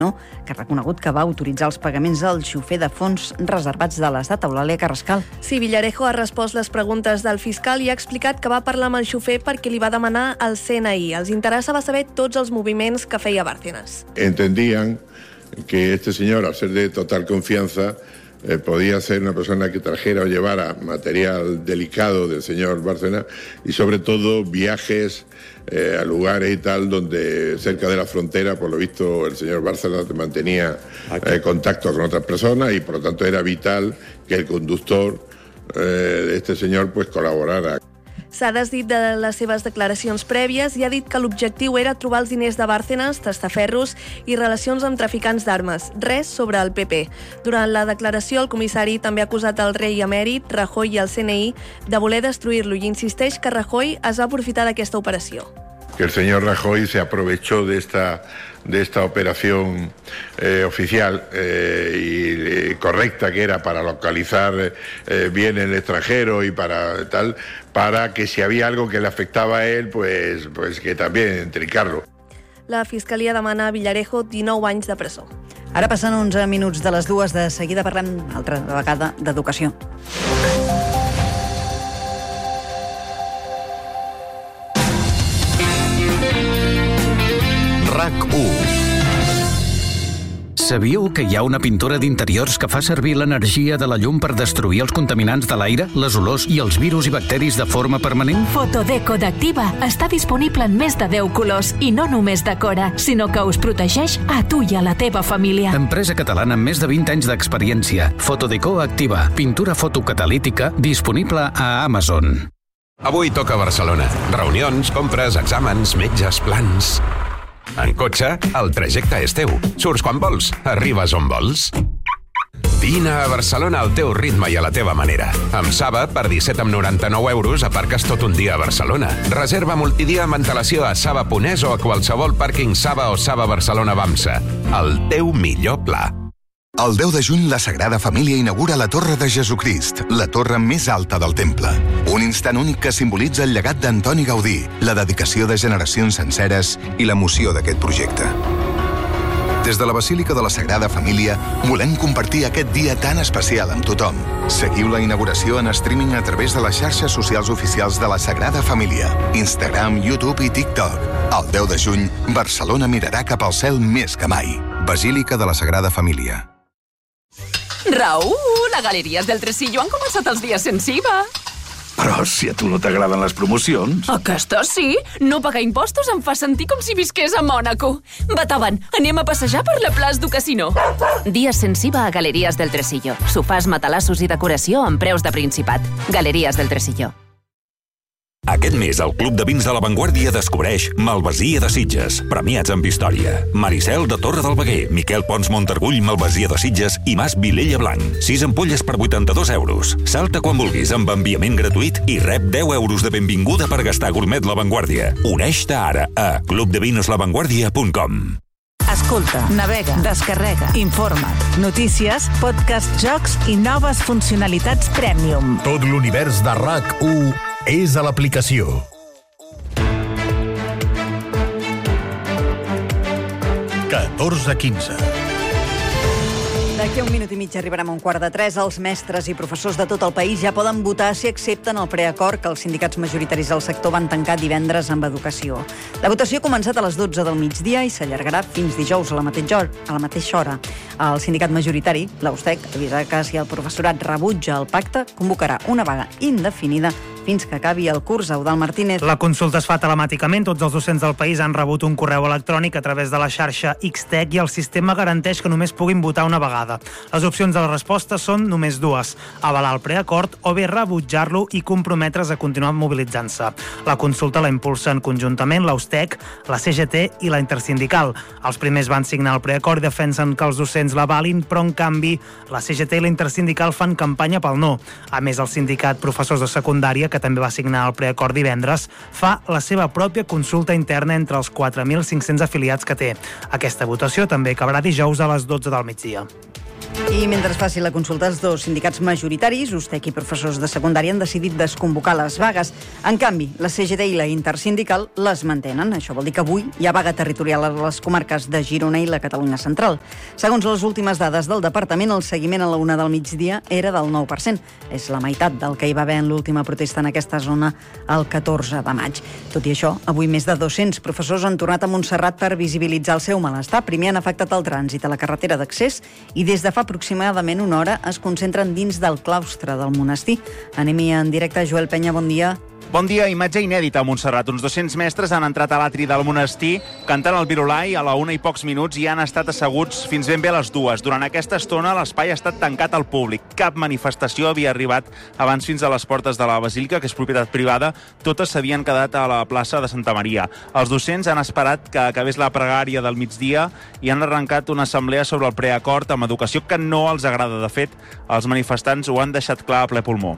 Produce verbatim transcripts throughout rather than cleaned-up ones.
que ha reconegut que va autoritzar els pagaments al xofer de fons reservats de l'Estat, Eulàlia Carrascal. Sí, Villarejo ha respost les preguntes del fiscal i ha explicat que va parlar amb el xofer perquè li va demanar el C N I. Els interessava saber tots els moviments que feia Bárcenas. Entendían que este señor, al ser de total confianza, eh, podía ser una persona que trajera o llevara material delicado del señor Bárcenas y sobre todo viajes eh, a lugares y tal donde cerca de la frontera, por lo visto, el señor Bárcenas mantenía eh, contacto con otras personas y por lo tanto era vital que el conductor eh, de este señor pues colaborara. S'ha desdit de les seves declaracions prèvies i ha dit que l'objectiu era trobar els diners de Bárcenas, testaferros i relacions amb traficants d'armes. Res sobre el P P. Durant la declaració, el comissari també ha acusat el rei emèrit, Rajoy i el C N I de voler destruir-lo i insisteix que Rajoy es va aprofitar d'aquesta operació. Que el señor Rajoy se aprovechó de esta, de esta operación eh, oficial eh, y eh, correcta que era para localizar eh, bien el extranjero y para tal, para que si había algo que le afectaba a él, pues, pues que también trincarlo. La Fiscalia demana a Villarejo dinou anys de presó. Ara passen onze minuts de les dues, de seguida parlem altra vegada d'educació. RAC u. Sabíeu que hi ha una pintura d'interiors que fa servir l'energia de la llum per destruir els contaminants de l'aire, les olors i els virus i bacteris de forma permanent? Fotodeco d'Activa està disponible en més de deu colors i no només decora, sinó que us protegeix a tu i a la teva família. Empresa catalana amb més de vint anys d'experiència. Fotodeco Activa. Pintura fotocatalítica disponible a Amazon. Avui toca Barcelona. Reunions, compres, exàmens, metges, plans... En cotxe, el trajecte és teu. Surts quan vols, arribes on vols. Vine a Barcelona al teu ritme i a la teva manera. Amb Saba, per disset coma noranta-nou euros, aparques tot un dia a Barcelona. Reserva multidia amb antelació a saba punt es o a qualsevol pàrquing Saba o Saba Barcelona Bamsa. El teu millor pla. El deu de juny, la Sagrada Família inaugura la Torre de Jesucrist, la torre més alta del temple. Un instant únic que simbolitza el llegat d'Antoni Gaudí, la dedicació de generacions senceres i l'emoció d'aquest projecte. Des de la Basílica de la Sagrada Família, volem compartir aquest dia tan especial amb tothom. Seguiu la inauguració en streaming a través de les xarxes socials oficials de la Sagrada Família, Instagram, YouTube i TikTok. El deu de juny, Barcelona mirarà cap al cel més que mai. Basílica de la Sagrada Família. Raül, a Galeries del Tresillo han començat els dies sense I V A. Però si a tu no t'agraden les promocions... Aquesta sí. No pagar impostos em fa sentir com si visqués a Mònaco. Batavan, anem a passejar per la plaça du Casino. Dies sense I V A a Galeries del Tresillo. Sofàs, matalassos i decoració amb preus de Principat. Galeries del Tresillo. Aquest mes, el Club de Vins de la Vanguardia descobreix Malvasia de Sitges, premiats amb història. Maricel de Torre del Veguer, Miquel Pons Montargull, Malvasia de Sitges i Mas Vilella Blanc. sis ampolles per vuitanta-dos euros. Salta quan vulguis amb enviament gratuït i rep deu euros de benvinguda per gastar gourmet La Vanguardia. Uneix-te ara a club de vinos la vanguardia punt com. Escolta, navega, descarrega, informa't. Notícies, podcast, jocs i noves funcionalitats Premium. Tot l'univers de RAC u és a l'aplicació. catorze quinze. D'aquí a un minut i mig arribarem a un quart de tres. Els mestres i professors de tot el país ja poden votar si accepten el preacord que els sindicats majoritaris del sector van tancar divendres amb Educació. La votació ha començat a les dotze del migdia i s'allargarà fins dijous a la mateixa hora. A la mateixa hora. El sindicat majoritari, l'A U S T E C, avisa que si el professorat rebutja el pacte, convocarà una vaga indefinida fins que acabi el curs. Eudald Martínez. La consulta es fa telemàticament. Tots els docents del país han rebut un correu electrònic a través de la xarxa X T E C i el sistema garanteix que només puguin votar una vegada. Les opcions de la resposta són només dues: avalar el preacord o bé rebutjar-lo i comprometre's a continuar mobilitzant-se. La consulta la impulsen conjuntament l'A U S T E C, la C G T i la Intersindical. Els primers van signar el preacord i defensen que els docents l'avalin, però en canvi la C G T i la Intersindical fan campanya pel no. A més, el sindicat Professors de Secundària, que també va signar el preacord divendres, fa la seva pròpia consulta interna entre els quatre mil cinc-cents afiliats que té. Aquesta votació també acabarà dijous a les dotze del migdia. I mentre es faci la consulta, els dos sindicats majoritaris, U S T E C i professors de secundària, han decidit desconvocar les vagues. En canvi, la C G T i la Intersindical les mantenen. Això vol dir que avui hi ha vaga territorial a les comarques de Girona i la Catalunya Central. Segons les últimes dades del departament, el seguiment a la una del migdia era del nou per cent. És la meitat del que hi va haver en l'última protesta en aquesta zona el catorze de maig. Tot i això, avui més de dos-cents professors han tornat a Montserrat per visibilitzar el seu malestar. Primer han afectat el trànsit a la carretera d'accés i des de fa aproximadament una hora es concentren dins del claustre del monestir. Anem-hi en directe. Joel Penya, bon dia. Bon dia, imatge inèdita a Montserrat. Uns dos-cents mestres han entrat a l'atri del monestir cantant el Virolai a la una i pocs minuts i han estat asseguts fins ben bé a les dues. Durant aquesta estona l'espai ha estat tancat al públic. Cap manifestació havia arribat abans fins a les portes de la Basílica, que és propietat privada. Totes s'havien quedat a la plaça de Santa Maria. Els docents han esperat que acabés la pregària del migdia i han arrencat una assemblea sobre el preacord amb educació que no els agrada. De fet, els manifestants ho han deixat clar a ple pulmó.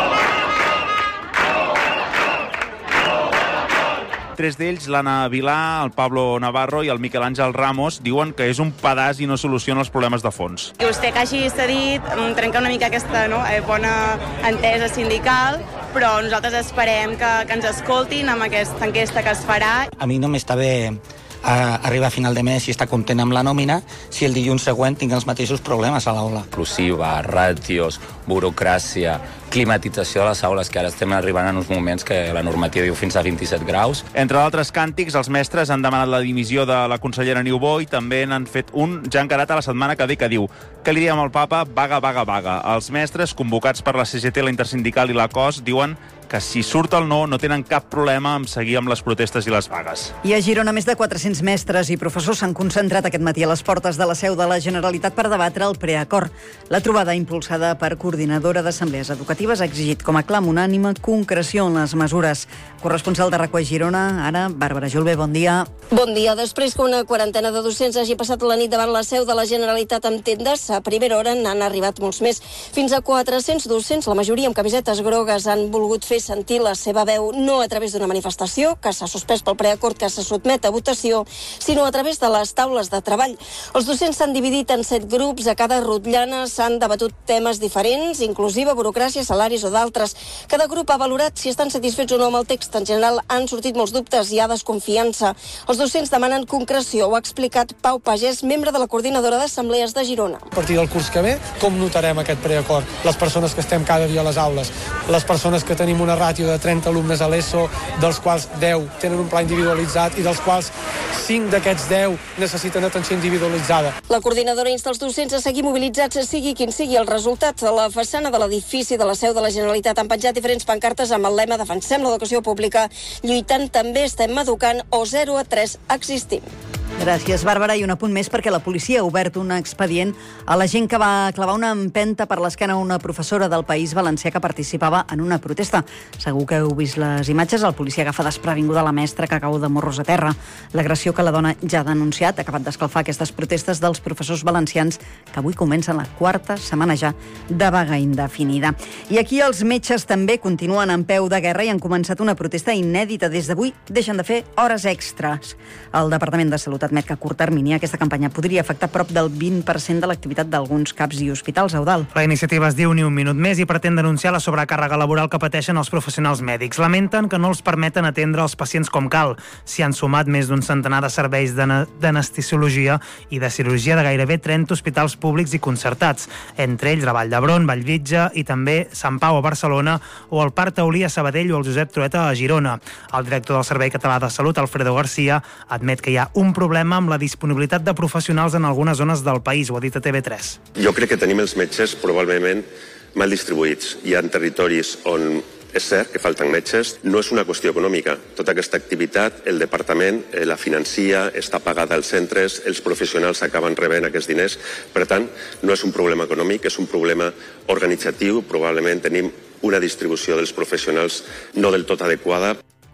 Tres d'ells, l'Anna Vilà, el Pablo Navarro i el Miquel Àngel Ramos, diuen que és un pedaç i no soluciona els problemes de fons. I vostè que hagi cedit trenca una mica aquesta no, bona entesa sindical, però nosaltres esperem que, que ens escoltin amb aquesta enquesta que es farà. A mi no m'està bé a arribar a final de mes i estar content amb la nòmina si el dilluns següent tinc els mateixos problemes a l'aula. Inclusiva, ràtios, burocràcia, climatització de les aules, que ara estem arribant en uns moments que la normativa diu fins a vint-i-set graus. Entre d'altres càntics, els mestres han demanat la dimissió de la consellera Niubó i també n'han fet un ja encarat a la setmana que ve que diu que li diem al papa vaga, vaga, vaga. Els mestres, convocats per la C G T, la Intersindical i la C O S, diuen que si surt el no, no tenen cap problema en seguir amb les protestes i les vagues. I a Girona, més de quatre-cents mestres i professors s'han concentrat aquest matí a les portes de la seu de la Generalitat per debatre el preacord. La trobada, impulsada per Coordinadora d'Assemblees Educatives, ha exigit com a clam unànime concreció en les mesures. Corresponsal de RAC u a Girona, ara, Bàrbara Julve, bon dia. Bon dia. Després que una quarantena de docents hagi passat la nit davant la seu de la Generalitat amb tendes, a primera hora n'han arribat molts més. Fins a quatre-cents docents, la majoria amb camisetes grogues, han volgut fer sentir la seva veu no a través d'una manifestació, que s'ha suspès pel preacord que se sotmet a votació, sinó a través de les taules de treball. Els docents s'han dividit en set grups, a cada rotllana s'han debatut temes diferents, inclusiva, burocràcia, salaris o d'altres. Cada grup ha valorat si estan satisfets o no amb el text. En general han sortit molts dubtes i hi ha desconfiança. Els docents demanen concreció, ho ha explicat Pau Pagès, membre de la Coordinadora d'Assemblees de Girona. A partir del curs que ve, com notarem aquest preacord? Les persones que estem cada dia a les aules, les persones que tenim una ràtio de trenta alumnes a l'ESO, dels quals deu tenen un pla individualitzat i dels quals cinc d'aquests deu necessiten atenció individualitzada. La coordinadora insta els docents a seguir mobilitzats, sigui quin sigui el resultat. A la façana de l'edifici de la seu de la Generalitat han penjat diferents pancartes amb el lema Defensem l'educació pública, lluitant també estem educant o zero a tres existim. Gràcies, Bàrbara. I un apunt més perquè la policia ha obert un expedient a la gent que va clavar una empenta per l'esquena a una professora del País Valencià que participava en una protesta. Segur que heu vist les imatges. El policia agafa desprevinguda la mestra que cau de morros a terra. L'agressió que la dona ja ha denunciat ha acabat d'escalfar aquestes protestes dels professors valencians que avui comencen la quarta setmana ja de vaga indefinida. I aquí els metges també continuen en peu de guerra i han començat una protesta inèdita. Des d'avui deixen de fer hores extres. El Departament de Salut admet que a curt termini aquesta campanya podria afectar prop del vint per cent de l'activitat d'alguns caps i hospitals. Eudald. La iniciativa es diu Ni un minut més i pretén denunciar la sobrecàrrega laboral que pateixen els professionals mèdics. Lamenten que no els permeten atendre els pacients com cal. S'hi han sumat més d'un centenar de serveis d'anestesiologia i de cirurgia de gairebé trenta hospitals públics i concertats, entre ells a Vall d'Hebron, Bellvitge i també Sant Pau a Barcelona o el Parc Taulí a Sabadell o el Josep Trueta a Girona. El director del Servei Català de Salut, Alfredo García, admet que hi ha un problema amb la disponibilitat de professionals en algunes zones del país, ho ha dit a T V tres. Jo crec que tenim els metges probablement mal distribuïts. Hi ha territoris on és cert que falten metges, no és una qüestió econòmica. Tota aquesta activitat, el departament eh, la financia, està pagada als centres, els professionals acaben rebent aquests diners. Per tant, no és un problema econòmic, és un problema organitzatiu. Probablement tenim una distribució dels professionals no del tot adequada.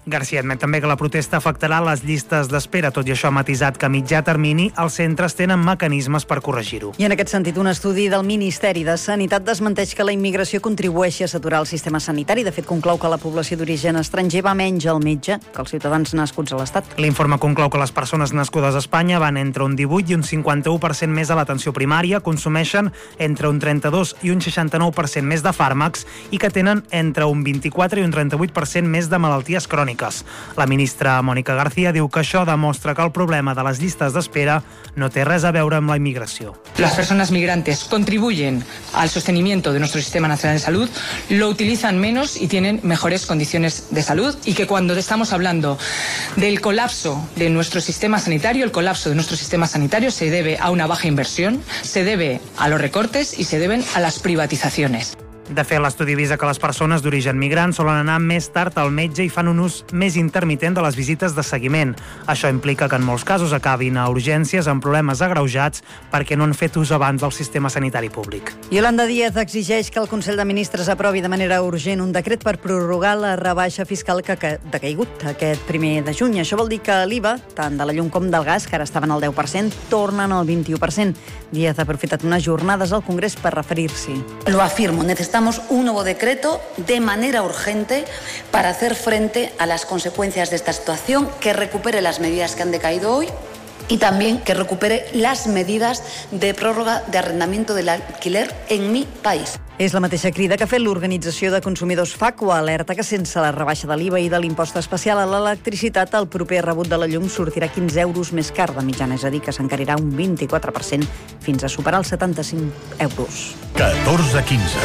García admet també que la protesta afectarà les llistes d'espera. Tot i això, ha matisat que a mitjà termini els centres tenen mecanismes per corregir-ho. I en aquest sentit, un estudi del Ministeri de Sanitat desmenteix que la immigració contribueixi a saturar el sistema sanitari. De fet, conclou que la població d'origen estranger va menys al metge que els ciutadans nascuts a l'Estat. L'informe conclou que les persones nascudes a Espanya van entre un divuit i un cinquanta-u per cent més a l'atenció primària, consumeixen entre un trenta-dos i un seixanta-nou per cent més de fàrmacs i que tenen entre un vint-i-quatre i un trenta-vuit per cent més de malalties cròniques. La ministra Mónica García diu que això demostra que el problema de les llistes d'espera no té res a veure amb la immigració. Las personas migrantes contribuyen al sostenimiento de nuestro Sistema Nacional de Salud, lo utilizan menos y tienen mejores condiciones de salud, y que cuando estamos hablando del colapso de nuestro sistema sanitario, el colapso de nuestro sistema sanitario se debe a una baja inversión, se debe a los recortes y se deben a las privatizaciones. De fet, l'estudi avisa que les persones d'origen migrant solen anar més tard al metge i fan un ús més intermitent de les visites de seguiment. Això implica que en molts casos acabin a urgències amb problemes agreujats perquè no han fet ús abans del sistema sanitari públic. Yolanda Díaz exigeix que el Consell de Ministres aprovi de manera urgent un decret per prorrogar la rebaixa fiscal que ha decaigut aquest primer de juny. Això vol dir que l'I V A, tant de la llum com del gas, que ara estaven al deu per cent, tornen al vint-i-u per cent. Díaz ha aprofitat unes jornades al Congrés per referir-s'hi. Lo afirmo, necesitamos un nuevo decreto de manera urgente para hacer frente a las consecuencias de esta situación, que recupere las medidas que han decaído hoy y también que recupere las medidas de prórroga de arrendamiento del alquiler en mi país. És la mateixa crida que ha fet l'Organització de Consumidors FACO, alerta que sense la rebaixa de l'I V A i de l'impost especial a l'electricitat, el proper rebut de la llum sortirà quinze euros més car de mitjana, és a dir, que s'encarirà un vint-i-quatre per cent fins a superar els setanta-cinc euros. catorze quinze.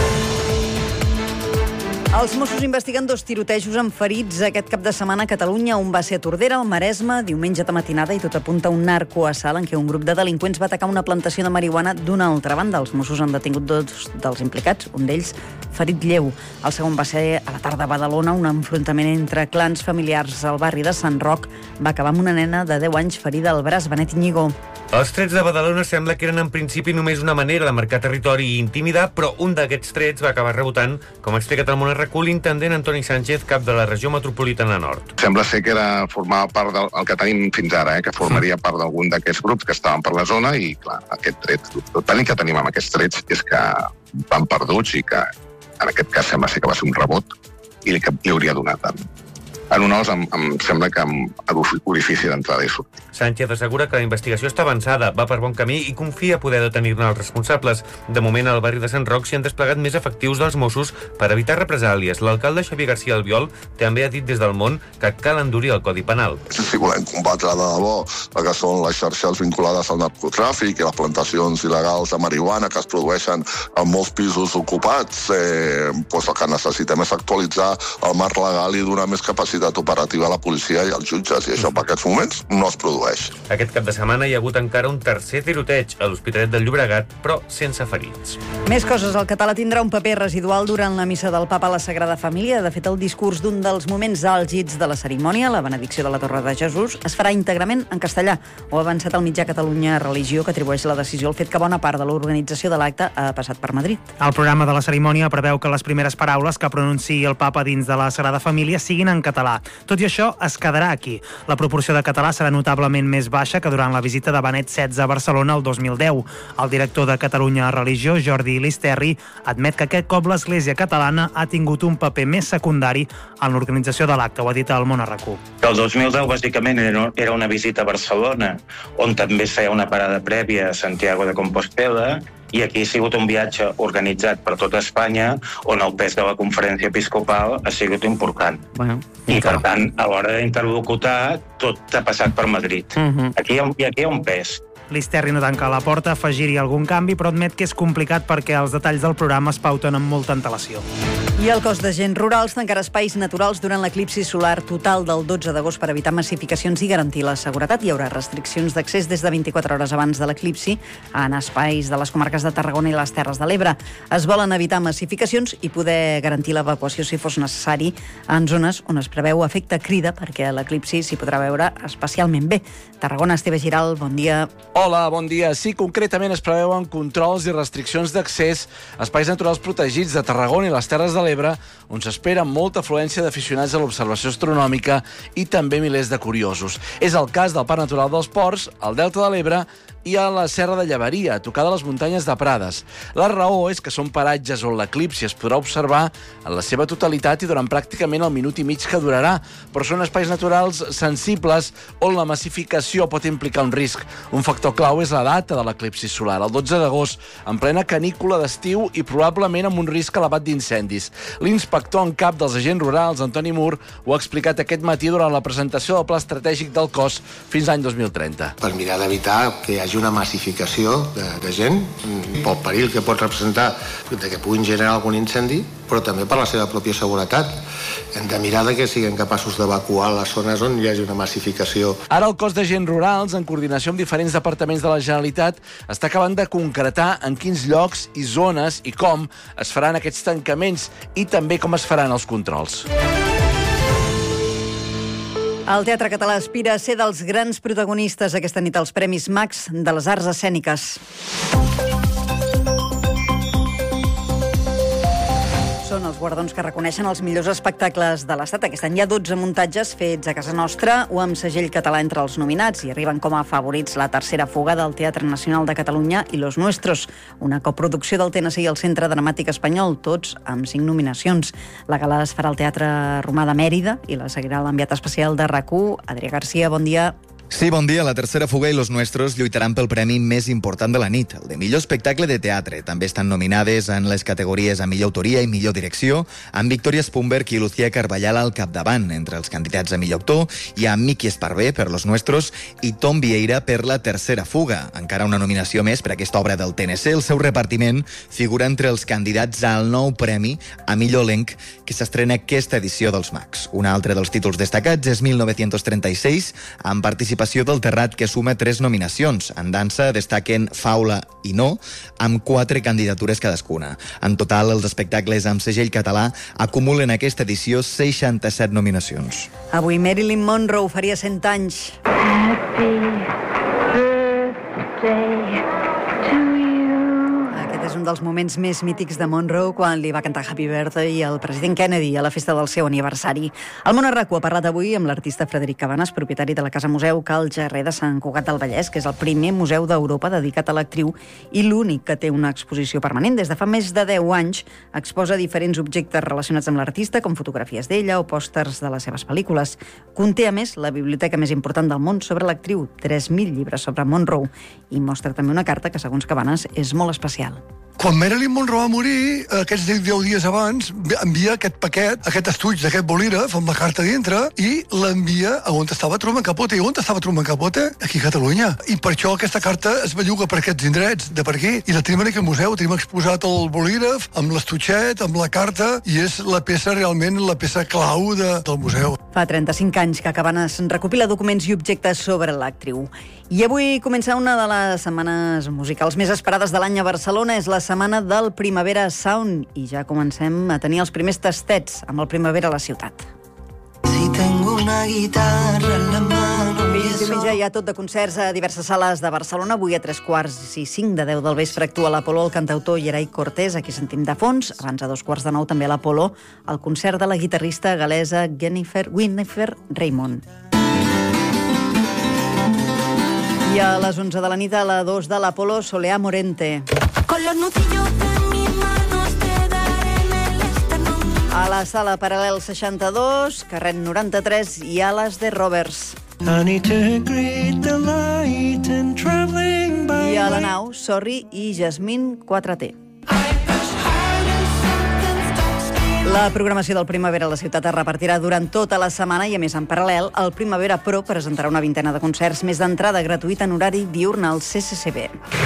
Els Mossos investiguen dos tirotejos amb ferits aquest cap de setmana a Catalunya. Un va ser a Tordera, al Maresme, diumenge de matinada, i tot apunta a un narcoassalt en què un grup de delinqüents va atacar una plantació de marihuana d'una altra banda. Els Mossos han detingut dos dels implicats, un d'ells ferit lleu. El segon va ser a la tarda a Badalona, un enfrontament entre clans familiars al barri de Sant Roc va acabar amb una nena de deu anys ferida al braç. Benet Iñigo. Els trets de Badalona sembla que eren en principi només una manera de marcar territori i intimidar, però un d'aquests trets va acabar rebotant, com ha explicat al Món RQ l'intendent Antoni Sánchez, cap de la regió metropolitana nord. Sembla ser que era formava part del el que tenim fins ara, eh, que formaria part d'algun d'aquests grups que estaven per la zona, i clar, aquest tret, el pànic que tenim amb aquests trets és que van perduts i que en aquest cas sembla ser que va ser un rebot i que li hauria donat tant. En un os em, em sembla que amb l'orifici d'entrada i sortida. Sánchez assegura que la investigació està avançada, va per bon camí i confia poder detenir-ne els responsables. De moment, al barri de Sant Roc s'hi han desplegat més efectius dels Mossos per evitar represàlies. L'alcalde Xavier García Albiol també ha dit des del Món que cal endurir el Codi Penal. Si volem combatre de debò el que són les xarxes vinculades al narcotràfic i les plantacions il·legals de marihuana que es produeixen en molts pisos ocupats, eh, doncs el que necessitem és actualitzar el marc legal i donar més capacitat operativa a la policia i als jutges, i això per aquests moments no es produeix. Aquest cap de setmana hi ha hagut encara un tercer tiroteig a l'Hospitalet del Llobregat, però sense ferits. Més coses. El català tindrà un paper residual durant la missa del Papa a la Sagrada Família. De fet, el discurs d'un dels moments àlgids de la cerimònia, la benedicció de la Torre de Jesús, es farà íntegrament en castellà. Ho ha avançat el mitjà Catalunya Religió, que atribueix la decisió al fet que bona part de l'organització de l'acte ha passat per Madrid. El programa de la cerimònia preveu que les primeres paraules que pronunciï el Papa dins de la Sagrada Família siguin en català. Tot i això, es quedarà aquí. La proporció de català serà notablement més baixa que durant la visita de Benet setze a Barcelona el dos mil deu. El director de Catalunya Religió, Jordi Listerri, admet que aquest cop l'Església catalana ha tingut un paper més secundari en l'organització de l'acte. Ho ha dit al Món RQ. El dos mil deu, bàsicament, era una visita a Barcelona, on també es feia una parada prèvia a Santiago de Compostela, i aquí ha sigut un viatge organitzat per tota Espanya, on el pes de la conferència episcopal ha sigut important. Bueno, I, per tant, a l'hora d'interlocutar, tot ha passat per Madrid. Uh-huh. Aquí hi ha, i aquí hi ha un pes. L'Isterri no tanca la porta a afegir-hi algun canvi, però admet que és complicat perquè els detalls del programa es pauten amb molta antelació. I el cos d'agents rurals tancarà espais naturals durant l'eclipsi solar total del dotze d'agost per evitar massificacions i garantir la seguretat. Hi haurà restriccions d'accés des de vint-i-quatre hores abans de l'eclipsi en espais de les comarques de Tarragona i les Terres de l'Ebre. Es volen evitar massificacions i poder garantir l'evacuació si fos necessari en zones on es preveu efecte crida, perquè l'eclipsi s'hi podrà veure especialment bé. Tarragona, Esteve Giral, bon dia. Hola, bon dia. Sí, concretament es preveuen controls i restriccions d'accés a espais naturals protegits de Tarragona i les Terres de l'Ebre l'Ebre, on s'espera molta afluència d'aficionats a l'observació astronòmica i també milers de curiosos. És el cas del Parc Natural dels Ports, al Delta de l'Ebre i a la Serra de Llevaria, a tocar de les muntanyes de Prades. La raó és que són paratges on l'eclipsi es podrà observar en la seva totalitat i durant pràcticament el minut i mig que durarà, però són espais naturals sensibles on la massificació pot implicar un risc. Un factor clau és la data de l'eclipsi solar, el dotze d'agost, en plena canícula d'estiu i probablement amb un risc elevat d'incendis. L'inspector en cap dels agents rurals, Antoni Mur, ho ha explicat aquest matí durant la presentació del Pla Estratègic del cos fins l'any dos mil trenta. Per mirar d'evitar que hi hagi una massificació de, de gent, pel perill que pot representar de que puguin generar algun incendi, però també per la seva pròpia seguretat. Hem de mirar de que siguin capaços d'evacuar les zones on hi hagi una massificació. Ara el cos d'agents rurals, en coordinació amb diferents departaments de la Generalitat, està acabant de concretar en quins llocs i zones i com es faran aquests tancaments i també com es faran els controls. El Teatre Català aspira a ser dels grans protagonistes aquesta nit als Premis Max de les Arts Escèniques. Són els guardons que reconeixen els millors espectacles de l'Estat. Aquest any hi ha dotze muntatges fets a casa nostra o amb segell català entre els nominats i arriben com a favorits La tercera fuga del Teatre Nacional de Catalunya i Los Nuestros, una coproducció del T N C i el Centre Dramàtic Espanyol, tots amb cinc nominacions. La gala es farà al Teatre Romà de Mèrida i la seguirà l'enviat especial de RAC u, Adrià Garcia. Bon dia. Sí, bon dia. La tercera fuga i Los Nuestros lluitaran pel premi més important de la nit, el de millor espectacle de teatre. També estan nominades en les categories a millor autoria i millor direcció, amb Victoria Spumberg i Lucía Carballal al capdavant entre els candidats a millor actor, i amb Miki Esparvé per Los Nuestros i Tom Vieira per La tercera fuga. Encara una nominació més per aquesta obra del T N C. El seu repartiment figura entre els candidats al nou premi a millor elenc que s'estrena aquesta edició dels Max. Un altre dels títols destacats és mil nou-cents trenta-sis, amb participació del Terrat, que suma tres nominacions. En dansa destaquen Faula i No, amb quatre candidatures cadascuna. En total, els espectacles amb segell català acumulen aquesta edició seixanta-set nominacions. Avui Marilyn Monroe faria cent anys. Happy birthday to you. Aquest és un dels moments més mítics de Monroe, quan li va cantar Happy Birthday al president Kennedy a la festa del seu aniversari. El Món a RAC u ha parlat avui amb l'artista Frederic Cabanes, propietari de la Casa Museu Cal Gerrer de Sant Cugat del Vallès, que és el primer museu d'Europa dedicat a l'actriu i l'únic que té una exposició permanent. Des de fa més de deu anys exposa diferents objectes relacionats amb l'artista, com fotografies d'ella o pòsters de les seves pel·lícules. Conté, a més, la biblioteca més important del món sobre l'actriu, tres mil llibres sobre Monroe, i mostra també una carta que, segons Cabanes, és molt especial. Quan Marilyn Monroe va morir, aquests deu dies abans, envia aquest paquet, aquest estuig d'aquest bolígraf amb la carta dintre i l'envia a on estava Truman Capote. I on estava Truman Capote? Aquí a Catalunya. I per això aquesta carta es belluga per aquests indrets, de per aquí. I la tenim en aquest museu, tenim exposat el bolígraf amb l'estutxet, amb la carta, i és la peça, realment, la peça clau de, del museu. Fa trenta-cinc anys que Cabanes recopila documents i objectes sobre l'actriu. I avui comença una de les setmanes musicals més esperades de l'any a Barcelona. És la setmana del Primavera Sound i ja comencem a tenir els primers tastets amb el Primavera a la ciutat. Si tengo una guitarra en la mano... Fins diumenge hi ha tot de concerts a diverses sales de Barcelona. Avui a tres quarts i cinc de deu del vespre actua a l'Apolo el cantautor Yeray Cortés, aquí sentim de fons. Abans a dos quarts de nou també a l'Apolo el concert de la guitarrista galesa Jennifer Winifred Raymond. I a les onze de la nit a la dos de l'Apolo, Soleá Morente. Con los nudillos de mis manos te daré en el esternón. A la sala Paral·lel seixanta-dos, Carrer noranta-tres i Ales de Roberts. I a la nau, Sorry i Jasmine quatre T. La programació del Primavera a la ciutat es repartirà durant tota la setmana i, a més, en paral·lel, el Primavera Pro presentarà una vintena de concerts més d'entrada gratuïta en horari diurn al C C C B.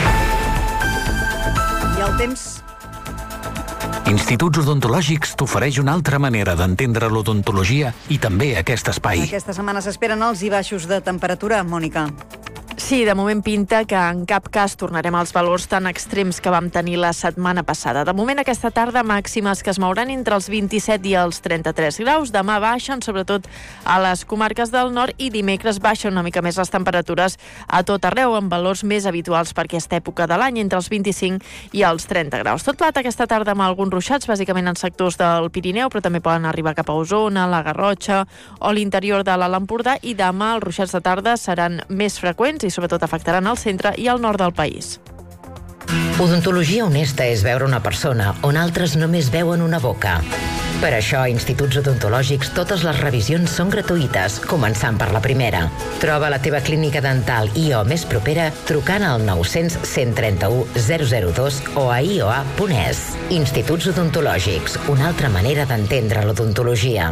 I el temps... Instituts Odontològics t'ofereix una altra manera d'entendre l'odontologia i també aquest espai. Aquesta setmana s'esperen alts i baixos de temperatura, Mònica. Sí, de moment pinta que en cap cas tornarem als valors tan extrems que vam tenir la setmana passada. De moment, aquesta tarda, màximes que es mouran entre els vint-i-set i els trenta-tres graus. Demà baixen, sobretot a les comarques del nord, i dimecres baixen una mica més les temperatures a tot arreu, amb valors més habituals per aquesta època de l'any, entre els vint-i-cinc i els trenta graus. Tot plat aquesta tarda amb alguns ruixats, bàsicament en sectors del Pirineu, però també poden arribar cap a Osona, la Garrotxa o l'interior de l'Alt Empordà, i demà els ruixats de tarda seran més freqüents i sobretot afectaran el centre i el nord del país. Odontologia honesta és veure una persona on altres només veuen una boca. Per això, a Instituts Odontològics totes les revisions són gratuïtes, començant per la primera. Troba la teva clínica dental I O més propera trucant al nou cents, cent trenta-u, zero zero dos o a i o a punt es. Instituts Odontològics, una altra manera d'entendre l'odontologia.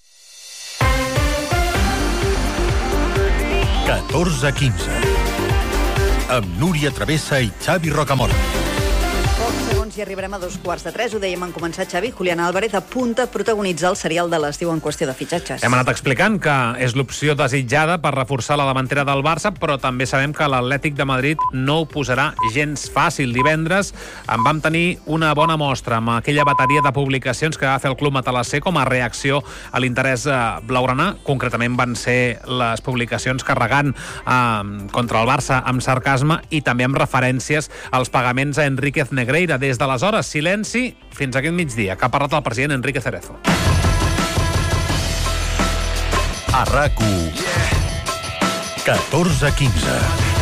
catorze quinze amb Núria Travessa i Xavi Rocamora. Pocs segons i arribarem a dos quarts de tres. Ho dèiem en començar, Xavi. Julián Álvarez apunta a protagonitzar el serial de l'estiu en qüestió de fitxatges. Hem anat explicant que és l'opció desitjada per reforçar la davantera del Barça, però també sabem que l'Atlètic de Madrid no ho posarà gens fàcil. Divendres en vam tenir una bona mostra amb aquella bateria de publicacions que va fer el Club Matalasser com a reacció a l'interès blaugrana. Concretament van ser les publicacions carregant eh, contra el Barça amb sarcasme i també amb referències als pagaments a Enríquez Negreira. Des d'aleshores, silenci fins aquest migdia, que ha parlat el president Enrique Cerezo. A RAC u, catorze quinze.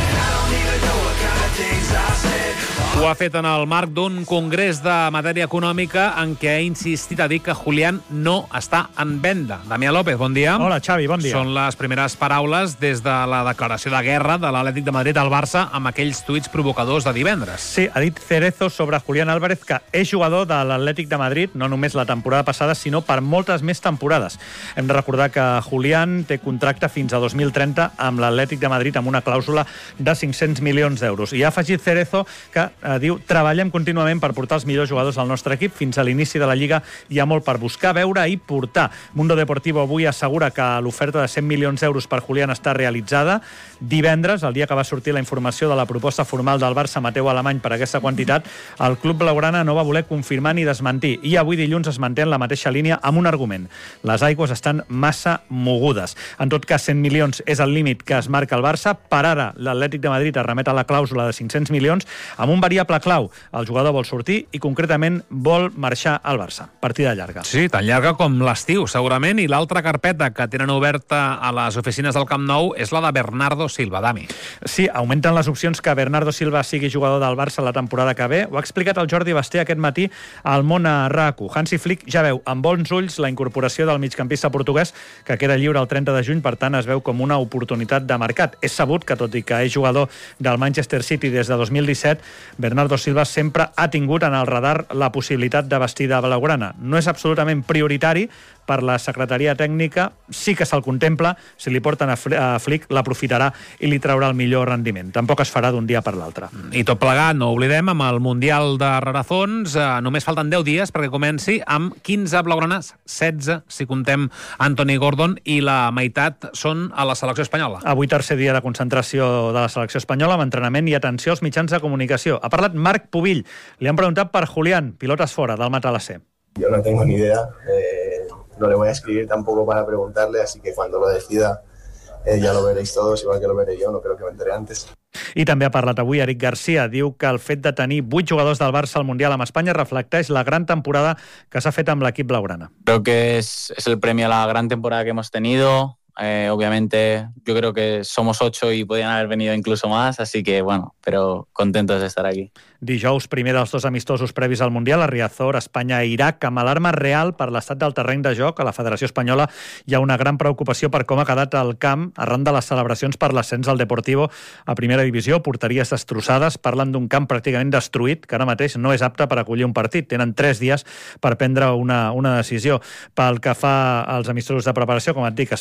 Ho ha fet en el marc d'un congrés de matèria econòmica en què ha insistit a dir que Julián no està en venda. Damià López, bon dia. Hola, Xavi, bon dia. Són les primeres paraules des de la declaració de guerra de l'Atlètic de Madrid al Barça amb aquells tuits provocadors de divendres. Sí, ha dit Cerezo sobre Julián Álvarez que és jugador de l'Atlètic de Madrid, no només la temporada passada, sinó per moltes més temporades. Hem de recordar que Julián té contracte fins a dos mil trenta amb l'Atlètic de Madrid amb una clàusula de cinc-cents milions d'euros. I ha afegit Cerezo que Eh, diu, treballem contínuament per portar els millors jugadors al nostre equip. Fins a l'inici de la Lliga hi ha molt per buscar, veure i portar. Mundo Deportivo avui assegura que l'oferta de cent milions d'euros per Julián està realitzada. Divendres, el dia que va sortir la informació de la proposta formal del Barça Mateu Alemany per aquesta quantitat, el club blaugrana no va voler confirmar ni desmentir. I avui dilluns es manté en la mateixa línia amb un argument. Les aigües estan massa mogudes. En tot cas, cent milions és el límit que es marca el Barça. Per ara, l'Atlètic de Madrid es remet a la clàusula de cinc-cents milions amb un variable clau. El jugador vol sortir i concretament vol marxar al Barça. Partida llarga. Sí, tan llarga com l'estiu, segurament. I l'altra carpeta que tenen oberta a les oficines del Camp Nou és la de Bernardo Silva. Dami. Sí, augmenten les opcions que Bernardo Silva sigui jugador del Barça la temporada que ve. Ho ha explicat el Jordi Basté aquest matí al Món a RAC u. Hansi Flick ja veu amb bons ulls la incorporació del migcampista portuguès que queda lliure el trenta de juny, per tant es veu com una oportunitat de mercat. És sabut que, tot i que és jugador del Manchester City des de dos mil disset, Bernardo Silva sempre ha tingut en el radar la possibilitat de vestir de blaugrana. No és absolutament prioritari per la secretaria tècnica, sí que se'l contempla, si li porten a Flick l'aprofitarà i li traurà el millor rendiment. Tampoc es farà d'un dia per l'altre. I tot plegat, no oblidem, amb el Mundial de Rerefons, eh, només falten deu dies perquè comenci amb quinze blaugranes, setze si comptem Anthony Gordon, i la meitat són a la selecció espanyola. Avui tercer dia de concentració de la selecció espanyola amb entrenament i atenció als mitjans de comunicació. Ha parlat Marc Pubill. Li han preguntat per Julián, pilotes fora del Matalasser. Yo no tengo ni idea. Eh, no le voy a escribir tampoco para preguntarle, así que cuando lo decida eh, ya lo veréis todos, igual que lo veré yo, no creo que me enteré antes. I també ha parlat avui Eric García. Diu que el fet de tenir vuit jugadors del Barça al Mundial amb Espanya reflecteix la gran temporada que s'ha fet amb l'equip blaugrana. Creo que es, es el premio a la gran temporada que hemos tenido. Eh, obviamente yo creo que somos ocho y podían haber venido incluso más, así que bueno, pero contentos de estar aquí. Dijous, primer dels dos amistosos previs al Mundial, a Riazor, Espanya-Iraq, amb alarma real per l'estat del terreny de joc. A la Federació Espanyola hi ha una gran preocupació per com ha quedat el camp arran de les celebracions per l'ascens al Deportivo a primera divisió, porteries destrossades. Parlen d'un camp pràcticament destruït, que ara mateix no és apte per acollir un partit. Tenen tres dies per prendre una, una decisió. Pel que fa als amistosos de preparació, com et dic, Espanya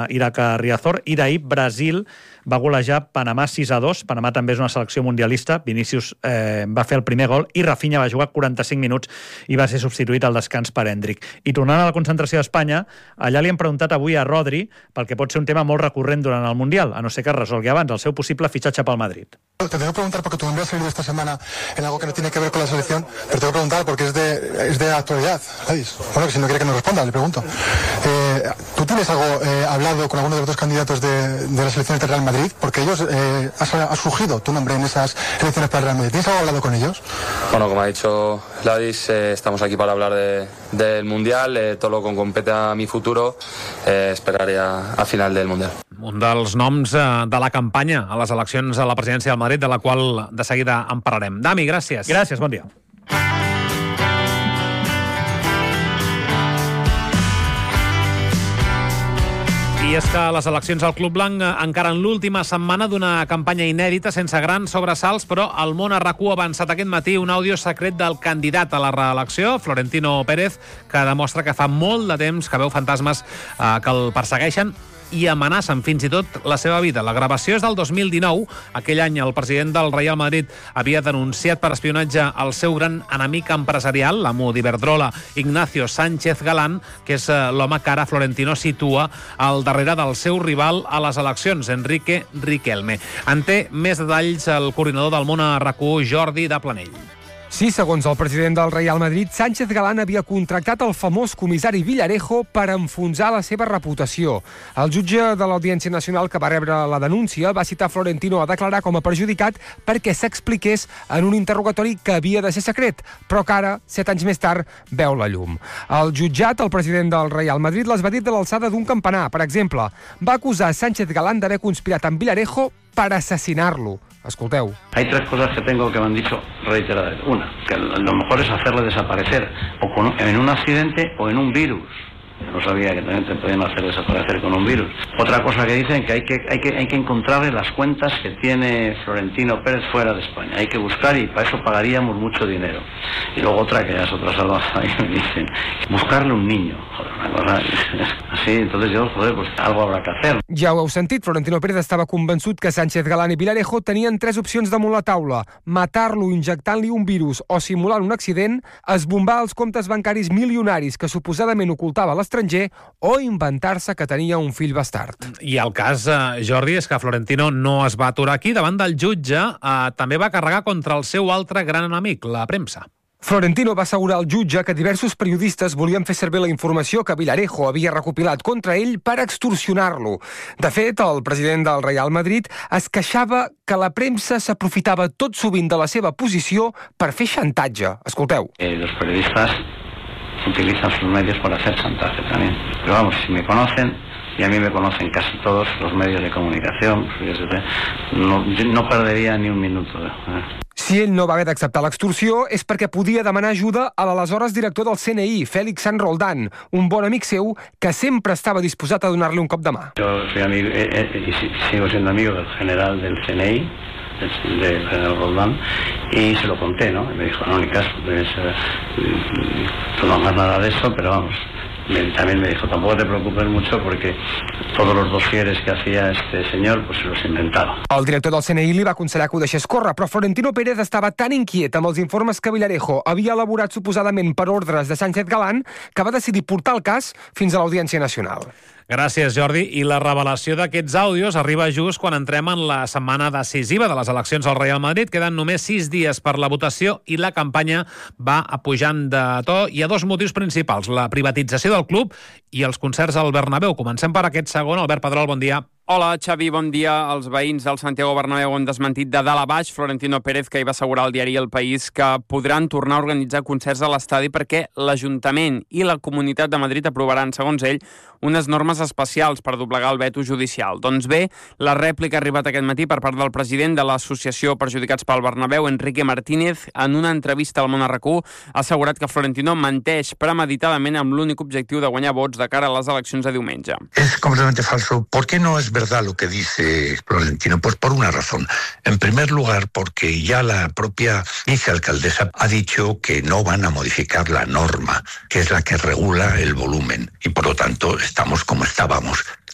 Argentina, Iraq a Riazor, i d'ahir Brasil va golejar Panamà sis a dos. Panamà també és una selecció mundialista. Vinícius eh, va fer el primer gol i Rafinha va jugar quaranta-cinc minuts i va ser substituït al descans per Endrick. I tornant a la concentració d'Espanya, allà li han preguntat avui a Rodri pel que pot ser un tema molt recurrent durant el Mundial, a no ser que es resolgui abans, el seu possible fitxatge pel Madrid. Te tengo que preguntar porque tú me has salido esta semana en algo que no tiene que ver con la selección, pero tengo que preguntar porque es de, es de actualidad, ¿sabéis? Bueno, que si no quiere que nos responda, le pregunto. Eh, ¿Tú tienes algo eh, hablado con alguno de los dos candidatos de, de las elecciones del Real Madrid? Porque ellos, eh, has, has surgido tu nombre en esas elecciones para el Real Madrid. ¿Tienes algo hablado con ellos? Bueno, como ha dicho Ladis, eh, estamos aquí para hablar de, del Mundial, eh, todo lo que compete a mi futuro, eh, esperaré a, a final del Mundial. Un dels noms eh, de la campanya a les eleccions a la presidència del Madrid, de la qual de seguida en parlarem. Dami, gràcies. Gràcies, bon dia. I és que les eleccions al Club Blanc encara en l'última setmana d'una campanya inèdita sense grans sobresalts, però el món a RAC u ha avançat aquest matí un àudio secret del candidat a la reelecció, Florentino Pérez, que demostra que fa molt de temps que veu fantasmes eh, que el persegueixen i amenacen fins i tot la seva vida. La gravació és del dos mil dinou. Aquell any el president del Real Madrid havia denunciat per espionatge el seu gran enemic empresarial, l'amo d'Iberdrola, Ignacio Sánchez Galán, que és l'home que ara Florentino situa al darrere del seu rival a les eleccions, Enrique Riquelme. En té més detalls el coordinador del món a RAC u, Jordi de Planell. Sí, segons el president del Real Madrid, Sánchez Galán havia contractat el famós comissari Villarejo per enfonsar la seva reputació. El jutge de l'Audiència Nacional que va rebre la denúncia va citar Florentino a declarar com a perjudicat perquè s'expliqués en un interrogatori que havia de ser secret, però que ara, set anys més tard, veu la llum. El jutjat, el president del Real Madrid, les va dir de l'alçada d'un campanar. Per exemple, va acusar Sánchez Galán d'haver conspirat amb Villarejo para asesinarlo. Escolteu. Hay tres cosas que tengo que me han dicho reiteradas. Una, que lo mejor es hacerle desaparecer o con, en un accidente o en un virus. No sabía que también te podían hacer desaparecer con un virus. Otra cosa que dicen que hay que, hay que hay que encontrarle las cuentas que tiene Florentino Pérez fuera de España. Hay que buscar y para eso pagaríamos mucho dinero. Y luego otra que ya es otra salvaje, ahí me dicen, buscarle un niño. Joder, una cosa así, entonces yo, joder, pues algo habrá que hacer. Ja ho heu sentit, Florentino Pérez estava convençut que Sánchez Galán i Villarejo tenien tres opcions damunt la taula: matar-lo injectant-li un virus o simulant un accident, esbombar els comptes bancaris milionaris que suposadament ocultava l'estranger o inventar-se que tenia un fill bastard. I el cas, eh, Jordi, és que Florentino no es va aturar aquí. Davant del jutge eh, també va carregar contra el seu altre gran enemic, la premsa. Florentino va assegurar al jutge que diversos periodistes volien fer servir la informació que Villarejo havia recopilat contra ell per extorsionar-lo. De fet, el president del Real Madrid es queixava que la premsa s'aprofitava tot sovint de la seva posició per fer xantatge. Escolteu. Eh, los periodistas utilizan sus medios para hacer chantaje también. Pero vamos, si me conocen, y a mí me conocen casi todos los medios de comunicación, no, no perdería ni un minuto. Eh. Si ell no va haver d'acceptar l'extorsió és perquè podia demanar ajuda a l'aleshores director del C N I, Félix San Roldán, un bon amic seu que sempre estava disposat a donar-li un cop de mà. Yo soy amigo, eh, eh, y sigo siendo amigo del general del C N I, del general Roldán, y se lo conté, ¿no? Y me dijo, no, ni caso, pues, eh, tú no hagas nada de eso, pero vamos. También me dijo, tampoco te preocupes mucho porque todos los dosieres que hacía este señor pues se los inventaba. El director del C N I li va aconsellar que ho deixés córrer, però Florentino Pérez estava tan inquiet amb els informes que Villarejo havia elaborat suposadament per ordres de Sánchez Galán que va decidir portar el cas fins a l'Audiència Nacional. Gràcies, Jordi. I la revelació d'aquests àudios arriba just quan entrem en la setmana decisiva de les eleccions al Real Madrid. Queden només sis dies per la votació i la campanya va pujant de to. Hi ha dos motius principals: la privatització del club i els concerts al Bernabéu. Comencem per aquest segon. Albert Pedrol, bon dia. Hola, Xavi, bon dia. Els veïns del Santiago Bernabéu han desmentit de dalt a baix Florentino Pérez, que hi va assegurar al diari El País que podran tornar a organitzar concerts a l'estadi perquè l'Ajuntament i la Comunitat de Madrid aprovaran, segons ell, unes normes especials per doblegar el veto judicial. Doncs bé, la rèplica ha arribat aquest matí per part del president de l'Associació Perjudicats pel Bernabéu, Enrique Martínez. En una entrevista al Món a RAC u ha assegurat que Florentino menteix premeditadament amb l'únic objectiu de guanyar vots de cara a les eleccions de diumenge. Es completamente falso. ¿Por qué no es verdad lo que dice Florentino? Pues por una razón. En primer lugar, porque ya la propia vicealcaldesa ha dicho que no van a modificar la norma, que es la que regula el volumen, y por lo tanto estamos como estábamos.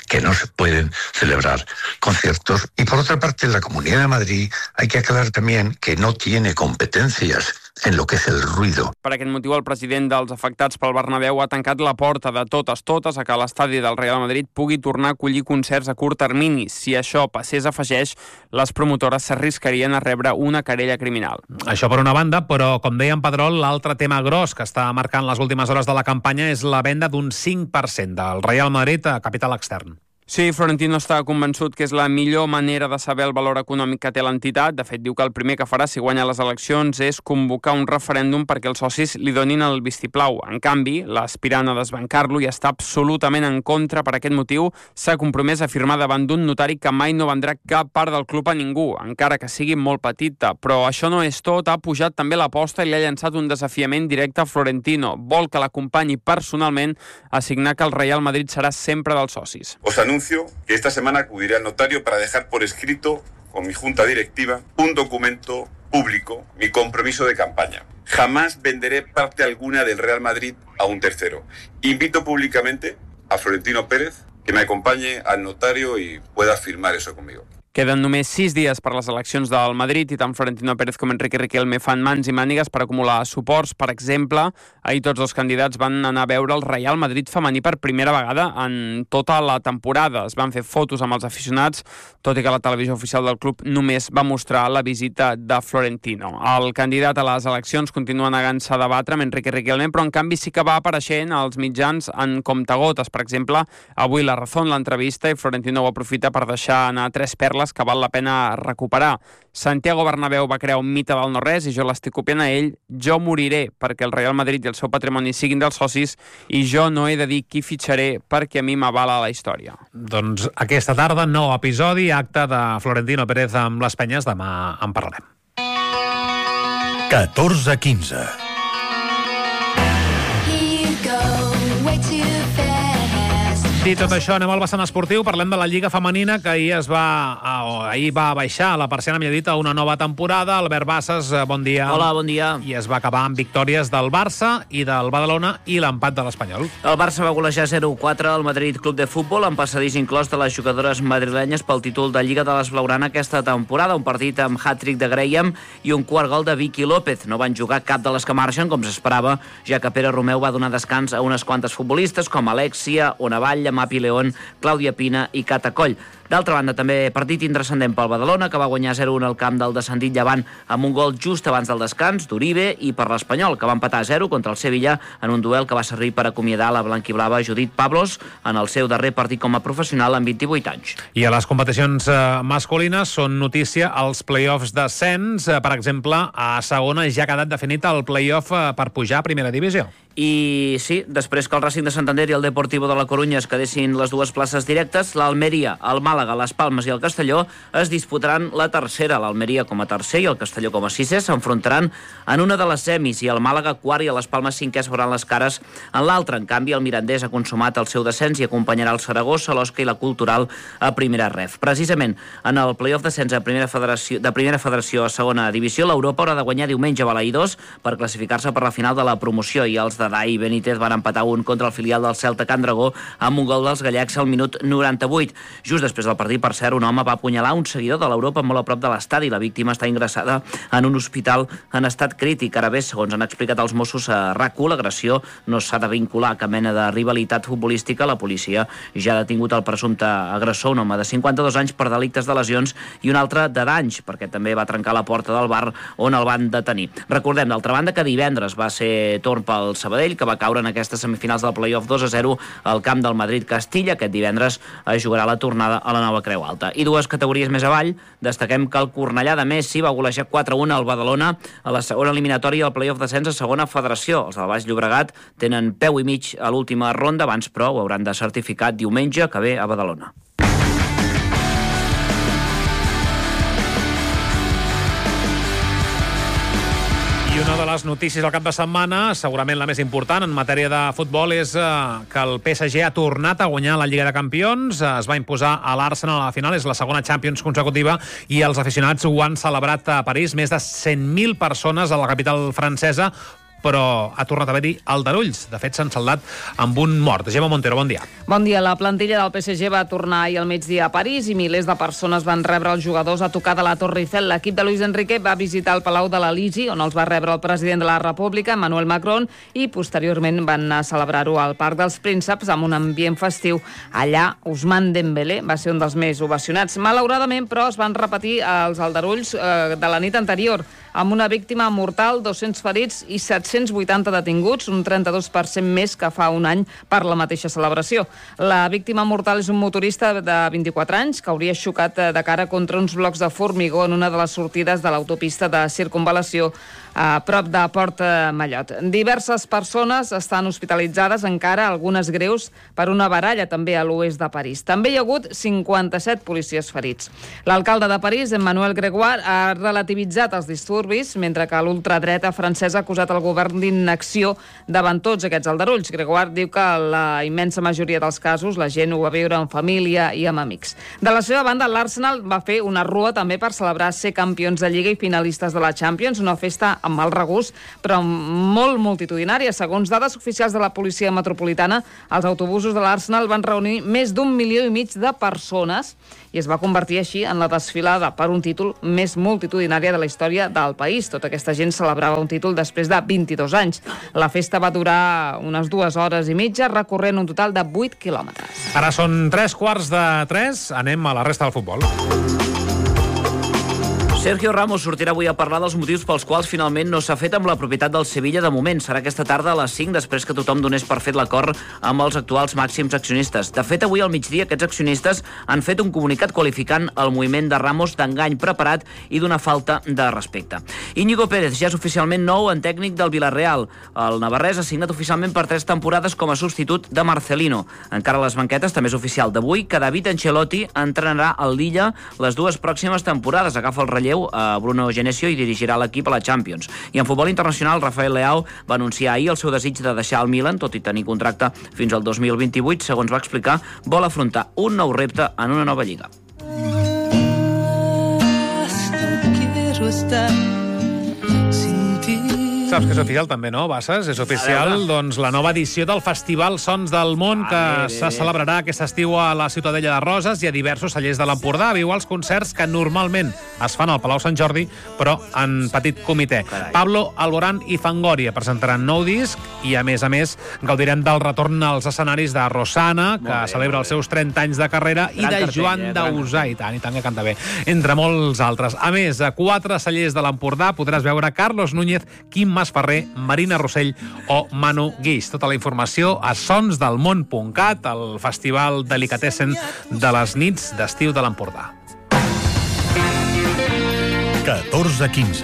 que no se pueden celebrar conciertos. Y por otra parte, la Comunidad de Madrid hay que aclarar también que no tiene competencias en lo que es el ruido. Per aquest motiu, el president dels afectats pel Bernabéu ha tancat la porta de totes totes a que l'estadi del Real Madrid pugui tornar a acollir concerts a curt termini. Si això passés, afegeix, les promotores s'arriscarien a rebre una querella criminal. Això per una banda, però, com deia en Pedrol, l'altre tema gros que està marcant les últimes hores de la campanya és la venda d'un cinc per cent del Real Madrid a capital extern. Sí, Florentino està convençut que és la millor manera de saber el valor econòmic que té l'entitat. De fet, diu que el primer que farà si guanya les eleccions és convocar un referèndum perquè els socis li donin el vistiplau. En canvi, l'aspirant a desbancar-lo i està absolutament en contra. Per aquest motiu, s'ha compromès a firmar davant d'un notari que mai no vendrà cap part del club a ningú, encara que sigui molt petita. Però això no és tot, ha pujat també l'aposta i li ha llançat un desafiament directe a Florentino. Vol que l'acompanyi personalment a signar que el Real Madrid serà sempre dels socis. Os anuncio que esta semana acudiré al notario para dejar por escrito con mi junta directiva un documento público, mi compromiso de campaña. Jamás venderé parte alguna del Real Madrid a un tercero. Invito públicamente a Florentino Pérez que me acompañe al notario y pueda firmar eso conmigo. Queden només sis dies per les eleccions del Madrid i tant Florentino Pérez com Enrique Riquelme fan mans i mànigues per acumular suports. Per exemple, ahir tots dos candidats van anar a veure el Real Madrid femení per primera vegada en tota la temporada. Es van fer fotos amb els aficionats, tot i que la televisió oficial del club només va mostrar la visita de Florentino. El candidat a les eleccions continua negant-se a debatre amb Enrique Riquelme, però en canvi sí que va apareixent als mitjans en comptagotes. Per exemple, avui la Razón l'entrevista i Florentino ho aprofita per deixar anar tres perles que val la pena recuperar. Santiago Bernabéu va crear un mite del no-res i jo l'estic copiant a ell. Jo moriré perquè el Real Madrid i el seu patrimoni siguin dels socis i jo no he de dir qui fitxaré perquè a mi m'avala la història. Doncs aquesta tarda, nou episodi, acte de Florentino Pérez amb les Penyes. Demà en parlarem. catorze quinze. Dit tot això, anem al vessant esportiu. Parlem de la Lliga Femenina, que ahir es va, oh, ahir va baixar la persiana, millor dit, a una nova temporada. Albert Bassas, bon dia. Hola, bon dia. I es va acabar amb victòries del Barça i del Badalona i l'empat de l'Espanyol. El Barça va golejar zero quatre al Madrid Club de Futbol, amb passadís inclòs de les jugadores madrilenyes pel títol de Lliga de les Blaugrana aquesta temporada. Un partit amb hat-trick de Graham i un quart gol de Vicky López. No van jugar cap de les que marxen, com s'esperava, ja que Pere Romeu va donar descans a unes quantes futbolistes, com Alexia, Ona Batlle, Mapi León, Clàudia Pina i Cata Coll. D'altra banda, també partit intrascendent pel Badalona, que va guanyar zero un al camp del descendit Llevant amb un gol just abans del descans d'Uribe, i per l'Espanyol, que va empatar a zero contra el Sevilla en un duel que va servir per acomiadar la blanquiblava Judit Pablos en el seu darrer partit com a professional amb vint-i-vuit anys. I a les competicions eh, masculines són notícia els play-offs d'ascens. Eh, per exemple, a segona ja ha quedat definit el play-off eh, per pujar a primera divisió. I sí, després que el Racing de Santander i el Deportivo de la Corunya es quedessin les dues places directes, l'Almeria, el Màlaga, les Palmes i el Castelló es disputaran la tercera. L'Almeria com a tercer i el Castelló com a sisè s'enfrontaran en una de les semis i el Màlaga quart i a les Palmes cinquè es veuran les cares en l'altra. En canvi, el Mirandés ha consumat el seu descens i acompanyarà el Saragossa, l'Osca i la Cultural a primera ref. Precisament en el play-off descens de primera federació, de primera federació a segona divisió, l'Europa haurà de guanyar diumenge a Balaïdós per classificar-se per la final de la promoció, i els de Dai Benítez van empatar un contra el filial del Celta Can Dragó amb un gol dels gallecs al minut noranta-vuit. Just després del partit, per cert, un home va apunyalar un seguidor de l'Europa molt a prop de l'estadi. La víctima està ingressada en un hospital en estat crític. Ara bé, segons han explicat els Mossos a RAC u, l'agressió no s'ha de vincular a cap mena de rivalitat futbolística. La policia ja ha detingut el presumpte agressor, un home de cinquanta-dos anys per delictes de lesions i un altre de danys, perquè també va trencar la porta del bar on el van detenir. Recordem, d'altra banda, que divendres va ser torn pel Sabadell, que va caure en aquestes semifinals del play-off dos a zero al camp del Madrid-Castilla. Aquest divendres es jugarà la tornada a la nova Creu Alta. I dues categories més avall, destaquem que el Cornellà de Messi va golejar quatre a un al Badalona a la segona eliminatòria del play-off descens a segona federació. Els del Baix Llobregat tenen peu i mig a l'última ronda, abans però ho hauran de certificar diumenge que ve a Badalona. I una de les notícies del cap de setmana, segurament la més important en matèria de futbol, és eh, que el P S G ha tornat a guanyar la Lliga de Campions. Es va imposar a l'Arsenal a la final, és la segona Champions consecutiva, i els aficionats ho han celebrat a París. Més de cent mil persones a la capital francesa però ha tornat a haver-hi aldarulls. De fet, s'han saldat amb un mort. Gemma Montero, bon dia. Bon dia. La plantilla del P S G va tornar ahir al migdia a París i milers de persones van rebre els jugadors a tocar de la Torre Eiffel. L'equip de Luis Enrique va visitar el Palau de l'Elisi, on els va rebre el president de la República, Emmanuel Macron, i posteriorment van anar a celebrar-ho al Parc dels Prínceps amb un ambient festiu. Allà, Ousmane Dembélé va ser un dels més ovacionats. Malauradament, però, es van repetir els aldarulls eh, de la nit anterior, amb una víctima mortal, dos-cents ferits i set-cents vuitanta detinguts, un trenta-dos per cent més que fa un any per la mateixa celebració. La víctima mortal és un motorista de vint-i-quatre anys que hauria xocat de cara contra uns blocs de formigó en una de les sortides de l'autopista de circunvalació a prop de Port Mallot. Diverses persones estan hospitalitzades, encara algunes greus, per una baralla també a l'oest de París. També hi ha hagut cinquanta-set policies ferits. L'alcalde de París, Emmanuel Grégoire, ha relativitzat els disturbis, mentre que l'ultradreta francesa ha acusat el govern d'inacció davant tots aquests aldarulls. Grégoire diu que la immensa majoria dels casos la gent ho va viure en família i amb amics. De la seva banda, l'Arsenal va fer una rua també per celebrar ser campions de Lliga i finalistes de la Champions, una festa amb mal regust, però molt multitudinària. Segons dades oficials de la policia metropolitana, els autobusos de l'Arsenal van reunir més d'un milió i mig de persones i es va convertir així en la desfilada per un títol més multitudinària de la història del país. Tota aquesta gent celebrava un títol després de vint-i-dos anys. La festa va durar unes dues hores i mitja, recorrent un total de vuit quilòmetres. Ara són tres quarts de tres, anem a la resta del futbol. Sergio Ramos sortirà avui a parlar dels motius pels quals finalment no s'ha fet amb la propietat del Sevilla de moment. Serà aquesta tarda a les cinc, després que tothom donés per fet l'acord amb els actuals màxims accionistes. De fet, avui al migdia aquests accionistes han fet un comunicat qualificant el moviment de Ramos d'engany preparat i d'una falta de respecte. Íñigo Pérez ja és oficialment nou en tècnic del Villarreal. El navarrès ha signat oficialment per tres temporades com a substitut de Marcelino. Encara a les banquetes també és oficial d'avui que David Ancelotti entrenarà al Lilla les dues pròximes temporades. Agafa el relleu a Bruno Genesio i dirigirà l'equip a la Champions. I en futbol internacional, Rafael Leao va anunciar ahir el seu desig de deixar el Milan, tot i tenir contracte fins al dos mil vint-i-vuit. Segons va explicar, vol afrontar un nou repte en una nova lliga. Saps que és oficial també, no, Bassas? És oficial, doncs, la nova edició del Festival Sons del Món, que se celebrarà aquest estiu a la Ciutadella de Roses i a diversos cellers de l'Empordà. Viu els concerts que normalment es fan al Palau Sant Jordi, però en petit comitè. Pablo Alborán i Fangoria presentaran nou disc i, a més a més, gaudirem del retorn als escenaris de Rosana, que celebra els seus trenta anys de carrera, i de Joan Dausà, i tant, i tant que canta bé, entre molts altres. A més, a quatre cellers de l'Empordà podràs veure Carlos Núñez, Quim Mas Ferrer, Marina Rossell o Manu Guix. Tota la informació a sons del món punt cat, el festival Delicatessen de les nits d'estiu de l'Empordà. catorze quinze.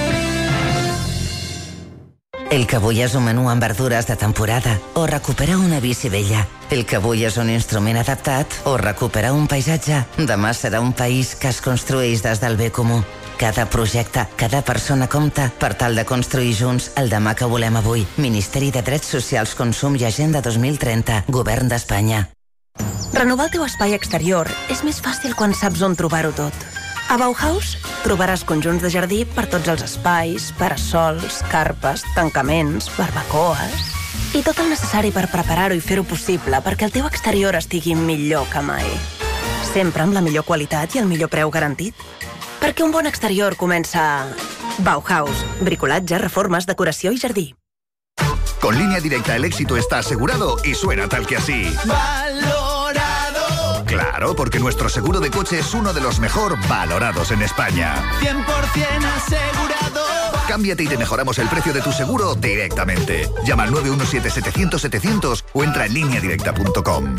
El que vull és un menú amb verdures de temporada o recuperar una bici vella. El que vull és un instrument adaptat o recuperar un paisatge. Demà serà un país que es construeix des del bé comú. Cada projecte, cada persona compta per tal de construir junts el demà que volem avui. Ministeri de Drets Socials, Consum i Agenda dos mil trenta. Govern d'Espanya. Renovar el teu espai exterior és més fàcil quan saps on trobar-ho tot. A Bauhaus trobaràs conjunts de jardí per tots els espais, parasols, carpes, tancaments, barbacoes i tot el necessari per preparar-ho i fer-ho possible perquè el teu exterior estigui millor que mai. Sempre amb la millor qualitat i el millor preu garantit. Perquè un bon exterior comença a Bauhaus. Bricolatge, reformes, decoració i jardí. Con Línea Directa el éxito está asegurado y suena tal que así. ¡Valorado! Claro, porque nuestro seguro de coche es uno de los mejor valorados en España. cien por ciento asegurado. Cámbiate y te mejoramos el precio de tu seguro directamente. Llama al nueve uno siete setecientos setecientos o entra en línea directa punto com.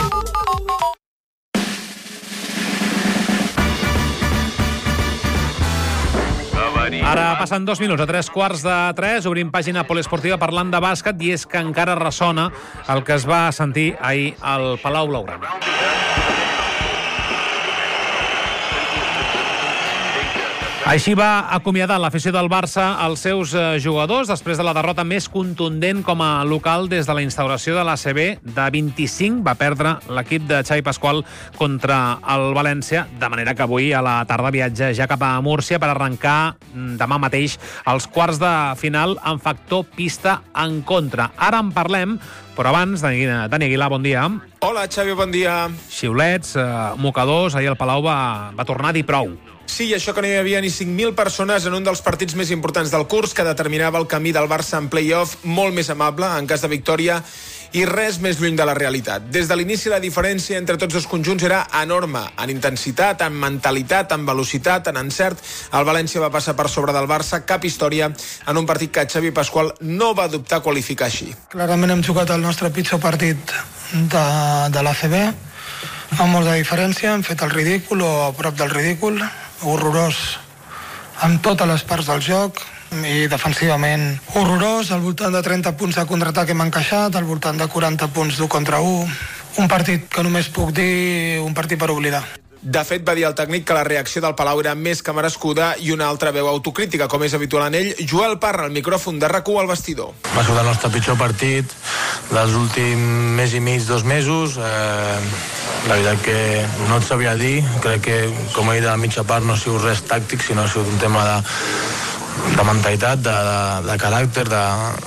Ara passen dos minuts a tres quarts de tres, obrim pàgina poliesportiva parlant de bàsquet, i és que encara ressona el que es va sentir ahir al Palau Blaugrana. Així va acomiadar l'afició del Barça als seus jugadors després de la derrota més contundent com a local des de la instauració de l'A C B. De vint-i-cinc va perdre l'equip de Xavi Pasqual contra el València, de manera que avui a la tarda viatja ja cap a Múrcia per arrencar demà mateix els quarts de final amb factor pista en contra. Ara en parlem, però abans, Dani Aguilar, bon dia. Hola, Xavi, bon dia. Xiulets, eh, mocadors, ahir el Palau va, va tornar a dir prou. Sí, i això que no hi havia ni cinc mil persones en un dels partits més importants del curs que determinava el camí del Barça en play-off, molt més amable en cas de victòria i res més lluny de la realitat. Des de l'inici la diferència entre tots els conjunts era enorme, en intensitat, en mentalitat, en velocitat, en encert. El València va passar per sobre del Barça, cap història, en un partit que Xavi Pasqual no va dubtar qualificar així. Clarament hem jugat el nostre pitjor partit de, de l'A C B, amb molta diferència, hem fet el ridícul o a prop del ridícul, horrorós amb totes les parts del joc i defensivament horrorós, al voltant de trenta punts de contraatac hem encaixat, al voltant de quaranta punts d'un contra un, un partit que només puc dir un partit per oblidar. De fet, va dir el tècnic que la reacció del Palau era més que merescuda i una altra veu autocrítica, com és habitual en ell. Joel Parra, al micròfon de RAC u al vestidor. Va ser el nostre pitjor partit dels últims mes i mig, dos mesos. Eh, la veritat que no et sabia dir. Crec que, com he dit, a la mitja part no ha sigut res tàctic, sinó ha sigut un tema de, de mentalitat, de, de, de caràcter, de,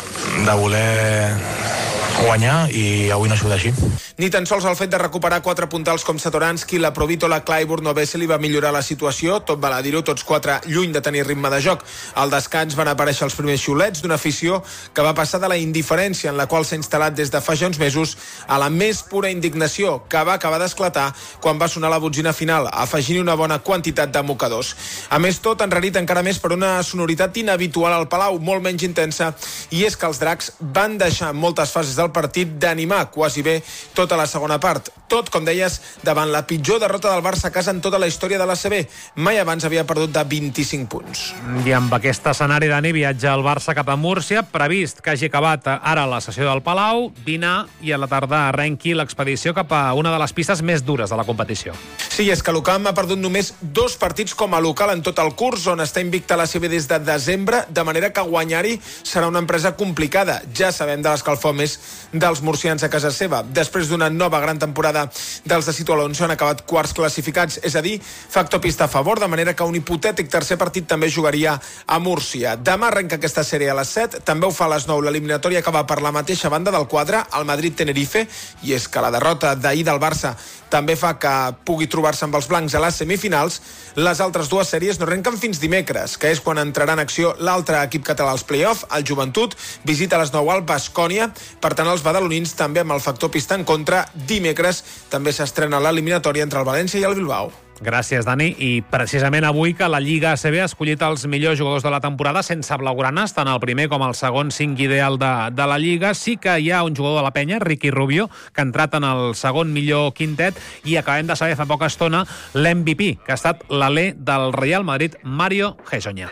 de voler guanyar, i avui no ha sigut així. Ni tan sols el fet de recuperar quatre puntals com Satoranski, la Provítola, Clyburn o Vesely va millorar la situació, tot val a dir-ho, tots quatre lluny de tenir ritme de joc. Al descans van aparèixer els primers xiulets d'una afició que va passar de la indiferència en la qual s'ha instal·lat des de fa ja uns mesos a la més pura indignació, que va acabar d'esclatar quan va sonar la botzina final, afegint-hi una bona quantitat de mocadors. A més, tot enrarit encara més per una sonoritat inhabitual al Palau, molt menys intensa, i és que els dracs van deixar en moltes fases del partit d'animar quasi bé tota la segona part. Tot, com deies, davant la pitjor derrota del Barça a casa en tota la història de l'A C B. Mai abans havia perdut de vint-i-cinc punts. I amb aquest escenari, Dani, viatja el Barça cap a Múrcia, previst que hagi acabat ara la sessió del Palau, dinar i a la tarda arrenqui l'expedició cap a una de les pistes més dures de la competició. Sí, és que l'U C A M ha perdut només dos partits com a local en tot el curs, on està invicta l'A C B des de desembre, de manera que guanyar-hi serà una empresa complicada. Ja sabem de l'escalfor més dels murcians a casa seva. Després d'una nova gran temporada dels de Sito Alonso han acabat quarts classificats, és a dir, factor pista a favor, de manera que un hipotètic tercer partit també jugaria a Múrcia. Demà arrenca aquesta sèrie a les set, també ho fa a les nou l'eliminatòria que va per la mateixa banda del quadre, el Madrid-Tenerife, i és que la derrota d'ahir del Barça també fa que pugui trobar-se amb els blancs a les semifinals. Les altres dues sèries no arrenquen fins dimecres, que és quan entrarà en acció l'altre equip català als play-off, el Joventut, visita a les nou al Baskonia. Per tant, els badalonins també amb el factor pista en contra. Dimecres també s'estrena l'eliminatòria entre el València i el Bilbao. Gràcies, Dani. I precisament avui que la Lliga A C B ha escollit els millors jugadors de la temporada sense blaugranes, tant el primer com el segon cinc ideal de, de la Lliga. Sí que hi ha un jugador de la penya, Ricky Rubio, que ha entrat en el segon millor quintet, i acabem de saber fa poca estona l'M V P, que ha estat l'alè del Real Madrid, Mario Hezonja.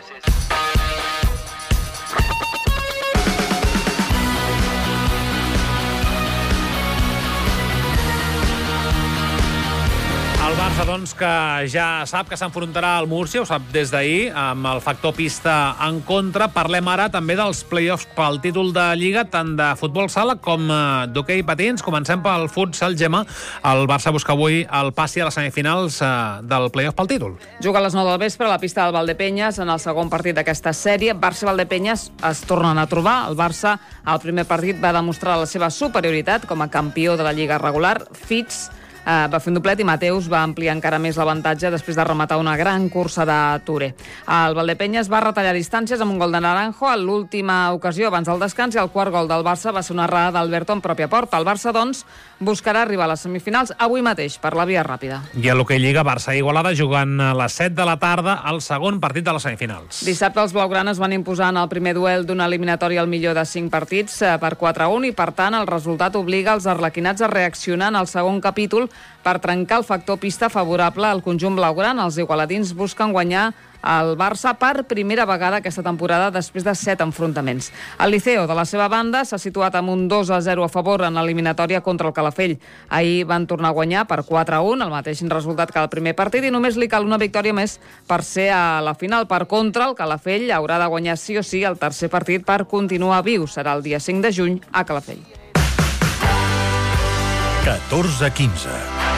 El Barça, doncs, que ja sap que s'enfrontarà al Múrcia, ho sap des d'ahir, amb el factor pista en contra. Parlem ara també dels play-offs pel títol de Lliga, tant de futbol sala com d'hoquei patins. Comencem pel futsal, Gemma. El Barça busca avui el passi a les semifinals del play-off pel títol. Juga a les nou del vespre a la pista del Valdepenyes en el segon partit d'aquesta sèrie. Barça i Valdepenyes es tornen a trobar. El Barça, al primer partit, va demostrar la seva superioritat com a campió de la Lliga regular. Fitz Uh, va fer un doblet i Mateus va ampliar encara més l'avantatge després de rematar una gran cursa de Touré. El Valdepenyes va retallar distàncies amb un gol de Naranjo a l'última ocasió abans del descans, i el quart gol del Barça va ser una errada d'Alberto en pròpia porta. El Barça, doncs, buscarà arribar a les semifinals avui mateix per la via ràpida. I a l'hoquei Lliga, Barça i Igualada jugant a les set de la tarda el segon partit de les semifinals. Dissabte els blaugranes van imposar en el primer duel d'una eliminatòria al millor de cinc partits per quatre a un, i per tant el resultat obliga els arlequinats a reaccionar en el segon capítol per trencar el factor pista favorable al conjunt blaugrana. Els igualadins busquen guanyar al Barça per primera vegada aquesta temporada després de set enfrontaments. El Liceo, de la seva banda, s'ha situat amb un dos a zero a favor en l'eliminatòria contra el Calafell. Ahir van tornar a guanyar per quatre a un, el mateix resultat que el primer partit, i només li cal una victòria més per ser a la final. Per contra, el Calafell haurà de guanyar sí o sí el tercer partit per continuar viu. Serà el dia cinc de juny a Calafell. catorze a quinze.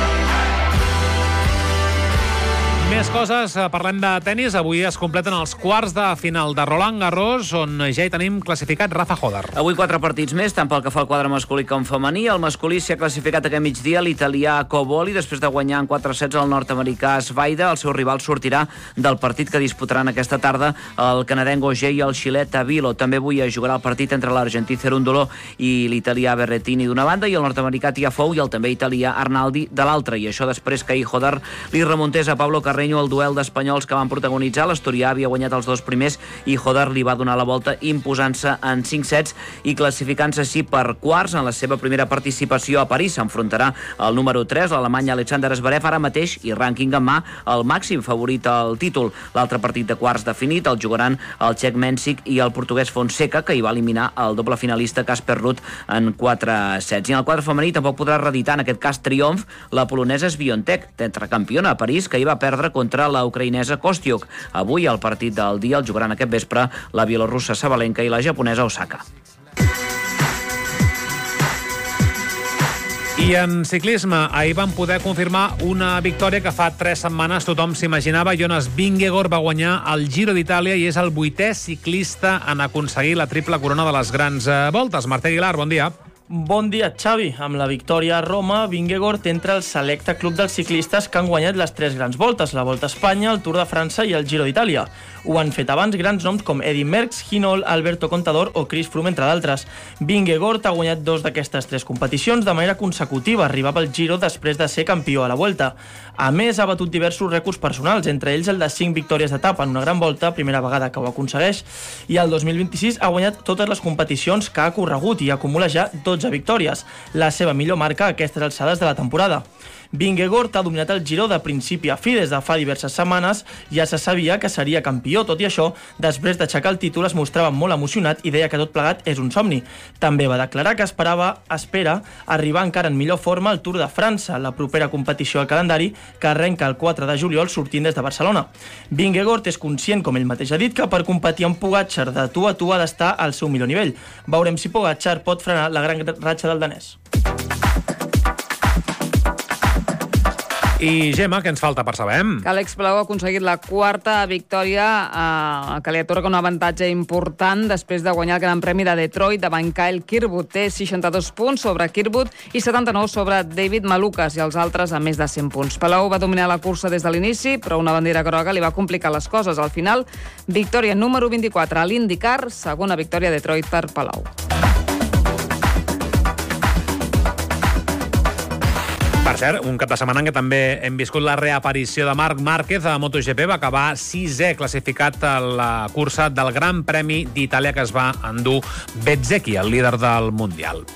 Més coses, parlem de tennis. Avui es completen els quarts de final de Roland Garros, on ja hi tenim classificat Rafa Hodar. Avui quatre partits més, tant pel que fa al quadre masculí com femení. El masculí s'ha classificat aquest migdia l'italià Coboli, després de guanyar en quatre sets el nord-americà Svaida. El seu rival sortirà del partit que disputaran aquesta tarda el canadenc Auger i el xilè Tavilo. També avui es jugarà el partit entre l'argentí Cerúndolo i l'italià Berrettini d'una banda i el nord-americà Tiafoe i el també italià Arnaldi de l'altra. I això després que ahir Hodar li remuntés a Pablo Carreño el duel d'espanyols que van protagonitzar. L'Asturià havia guanyat els dos primers i Hodar li va donar la volta imposant-se en cinc sets i classificant-se així per quarts en la seva primera participació a París. S'enfrontarà el número tres, l'alemany Alexander Zverev, ara mateix, i rànquing en mà, el màxim favorit al títol. L'altre partit de quarts definit el jugaran el txec Mensik i el portuguès Fonseca, que hi va eliminar el doble finalista Casper Ruud en quatre sets. I en el quadre femení tampoc podrà reeditar, en aquest cas triomf, la polonesa Swiatek, tetracampiona a París, que hi va perdre contra la ucraïnesa Kostyuk. Avui el partit del dia el jugaran aquest vespre la bielorussa Sabalenka i la japonesa Osaka. I en ciclisme, ahir van poder confirmar una victòria que fa tres setmanes tothom s'imaginava. Jonas Vingegaard va guanyar el Giro d'Itàlia i és el vuitè ciclista en aconseguir la triple corona de les grans voltes. Martí Aguilar, bon dia. Bon dia, Xavi. Amb la victòria a Roma, Vingegaard entra al selecte club dels ciclistes que han guanyat les tres grans voltes, la Volta a Espanya, el Tour de França i el Giro d'Itàlia. Ho han fet abans grans noms com Eddy Merckx, Hinault, Alberto Contador o Chris Froome, entre d'altres. Vingegaard ha guanyat dos d'aquestes tres competicions de manera consecutiva. Arribava al Giro després de ser campió a la Vuelta. A més, ha batut diversos rècords personals, entre ells el de cinc victòries d'etapa en una gran volta, primera vegada que ho aconsegueix, i el dos mil vint-i-sis ha guanyat totes les competicions que ha corregut i acumula ja dotze victòries, la seva millor marca a aquestes alçades de la temporada. Vingegaard ha dominat el Giro de principi a fi. Des de fa diverses setmanes ja se sabia que seria campió. Tot i això, després d'aixecar el títol es mostrava molt emocionat i deia que tot plegat és un somni. També va declarar que esperava, espera arribar encara en millor forma al Tour de França, la propera competició al calendari que arrenca el quatre de juliol sortint des de Barcelona. Vingegaard és conscient, com ell mateix ha dit, que per competir amb Pogačar de tu a tu ha d'estar al seu millor nivell. Veurem si Pogačar pot frenar la gran ratxa del danès. I, Gemma, què ens falta per saber? Que Àlex Palau ha aconseguit la quarta victòria eh, que li atorga un avantatge important després de guanyar el Gran Premi de Detroit davant Kyle Kirkwood. Té seixanta-dos punts sobre Kirkwood i setanta-nou sobre David Malukas i els altres a més de cent punts. Palau va dominar la cursa des de l'inici, però una bandera groga li va complicar les coses. Al final, victòria número vint-i-quatre a l'IndyCar, segona victòria a Detroit per Palau. Per cert, un cap de setmana en què també hem viscut la reaparició de Marc Márquez a MotoGP. Va acabar sisè classificat a la cursa del Gran Premi d'Itàlia que es va endur Bezzecchi, el líder del Mundial.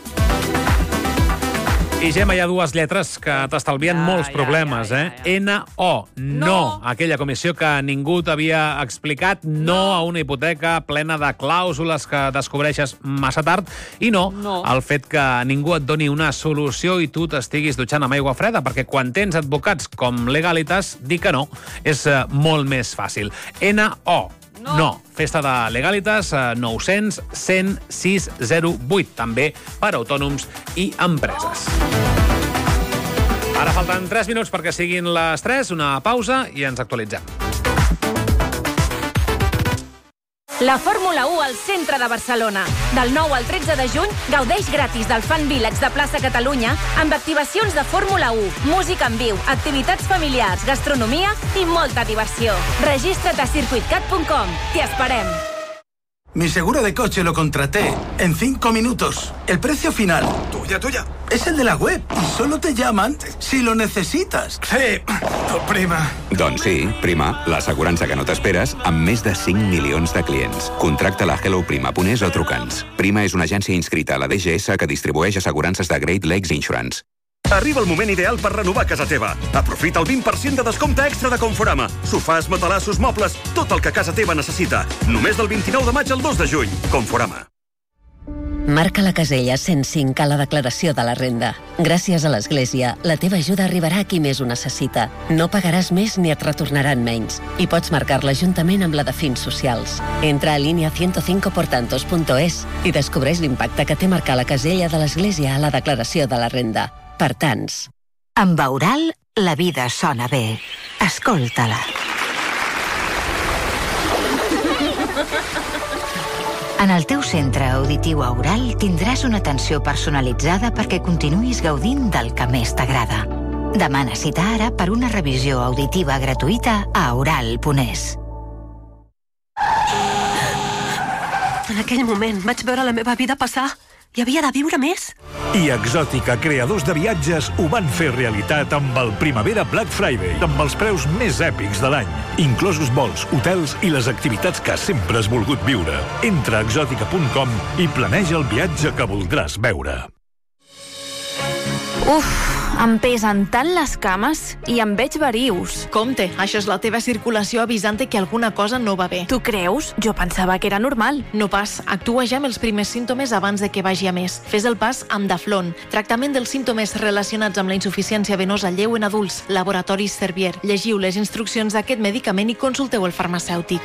I, Gemma, hi ha dues lletres que t'estalvien ja, molts problemes, ja, ja, ja, ja. eh? N O, no. no. Aquella comissió que ningú t'havia explicat, no. no a una hipoteca plena de clàusules que descobreixes massa tard, i no, no al fet que ningú et doni una solució i tu t'estiguis dutxant amb aigua freda, perquè quan tens advocats com Legalitas, dir que no és uh, molt més fàcil. N O, no. no. Festa de Legalitas, nou-cents cent sis zero vuit, també per a autònoms i empreses. Ara falten tres minuts perquè siguin les tres, una pausa i ens actualitzem. La Fórmula u al centre de Barcelona. Del nou al tretze de juny, gaudeix gratis del Fan Village de Plaça Catalunya amb activacions de Fórmula u, música en viu, activitats familiars, gastronomia i molta diversió. Registra't a circuit cat punt com. T'hi esperem. Mi seguro de coche lo contraté en cinco minutos. El precio final, tuya, tuya, es el de la web y solo te llaman si lo necesitas. Sí, tu prima. Doncs sí, Prima, l'assegurança que no t'esperes amb més de cinc milions de clients. Contracta-la a hello prima punt es o truca'ns. Prima és una agència inscrita a la D G S que distribueix assegurances de Great Lakes Insurance. Arriba el moment ideal per renovar casa teva. Aprofita el vint per cent de descompte extra de Conforama. Sofàs, matalassos, mobles, tot el que casa teva necessita. Només del vint-i-nou de maig al dos de juny. Conforama. Marca la casella cent cinc a la declaració de la renda. Gràcies a l'Església, la teva ajuda arribarà a qui més ho necessita. No pagaràs més ni et retornaran menys. I pots marcar-la juntament amb la de fins socials. Entra a línia ciento cinco por tantos punto es i descobreix l'impacte que té marcar la casella de l'Església a la declaració de la renda. Per tants. Amb Aural, la vida sona bé. Escolta-la. En el teu centre auditiu Aural tindràs una atenció personalitzada perquè continuïs gaudint del que més t'agrada. Demana cita ara per una revisió auditiva gratuïta a aural punt es. En aquell moment vaig veure la meva vida passar. Hi havia de viure més. I Exòtica, creadors de viatges, ho van fer realitat amb el Primavera Black Friday, amb els preus més èpics de l'any, inclosos vols, hotels i les activitats que sempre has volgut viure. Entra a exòtica punt com i planeja el viatge que voldràs veure. Uf, em pesen tant les cames i em veig verius. Compte, això és la teva circulació avisant que alguna cosa no va bé. Tu creus? Jo pensava que era normal. No pas. Actua ja amb els primers símptomes abans de que vagi a més. Fes el pas amb Daflon. Tractament dels símptomes relacionats amb la insuficiència venosa lleu en adults. Laboratoris Servier. Llegiu les instruccions d'aquest medicament i consulteu el farmacèutic.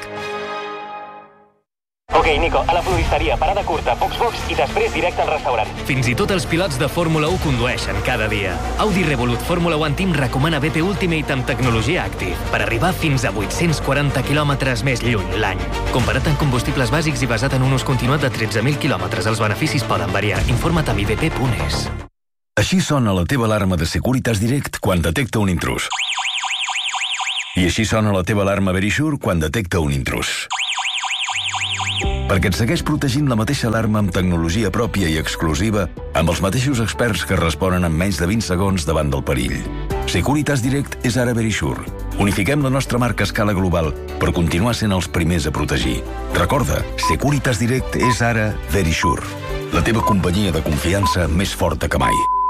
Ok, Nico, a la floristeria, parada curta, box box i després directe al restaurant. Fins i tot els pilots de Fórmula u condueixen cada dia. Audi Revolut Fórmula u Team recomana B P Ultimate amb tecnologia Active per arribar fins a vuit-cents quaranta quilòmetres més lluny l'any. Comparat amb combustibles bàsics i basat en un ús continuat de tretze mil quilòmetres, els beneficis poden variar. Informa't amb i b p punt es. Així sona la teva alarma de Securitas Direct quan detecta un intrús. I així sona la teva alarma Verisure quan detecta un intrús. Perquè et segueix protegint la mateixa alarma amb tecnologia pròpia i exclusiva, amb els mateixos experts que responen en menys de vint segons davant del perill. Securitas Direct és ara Verisure. Unifiquem la nostra marca a escala global per continuar sent els primers a protegir. Recorda, Securitas Direct és ara Verisure. La teva companyia de confiança més forta que mai.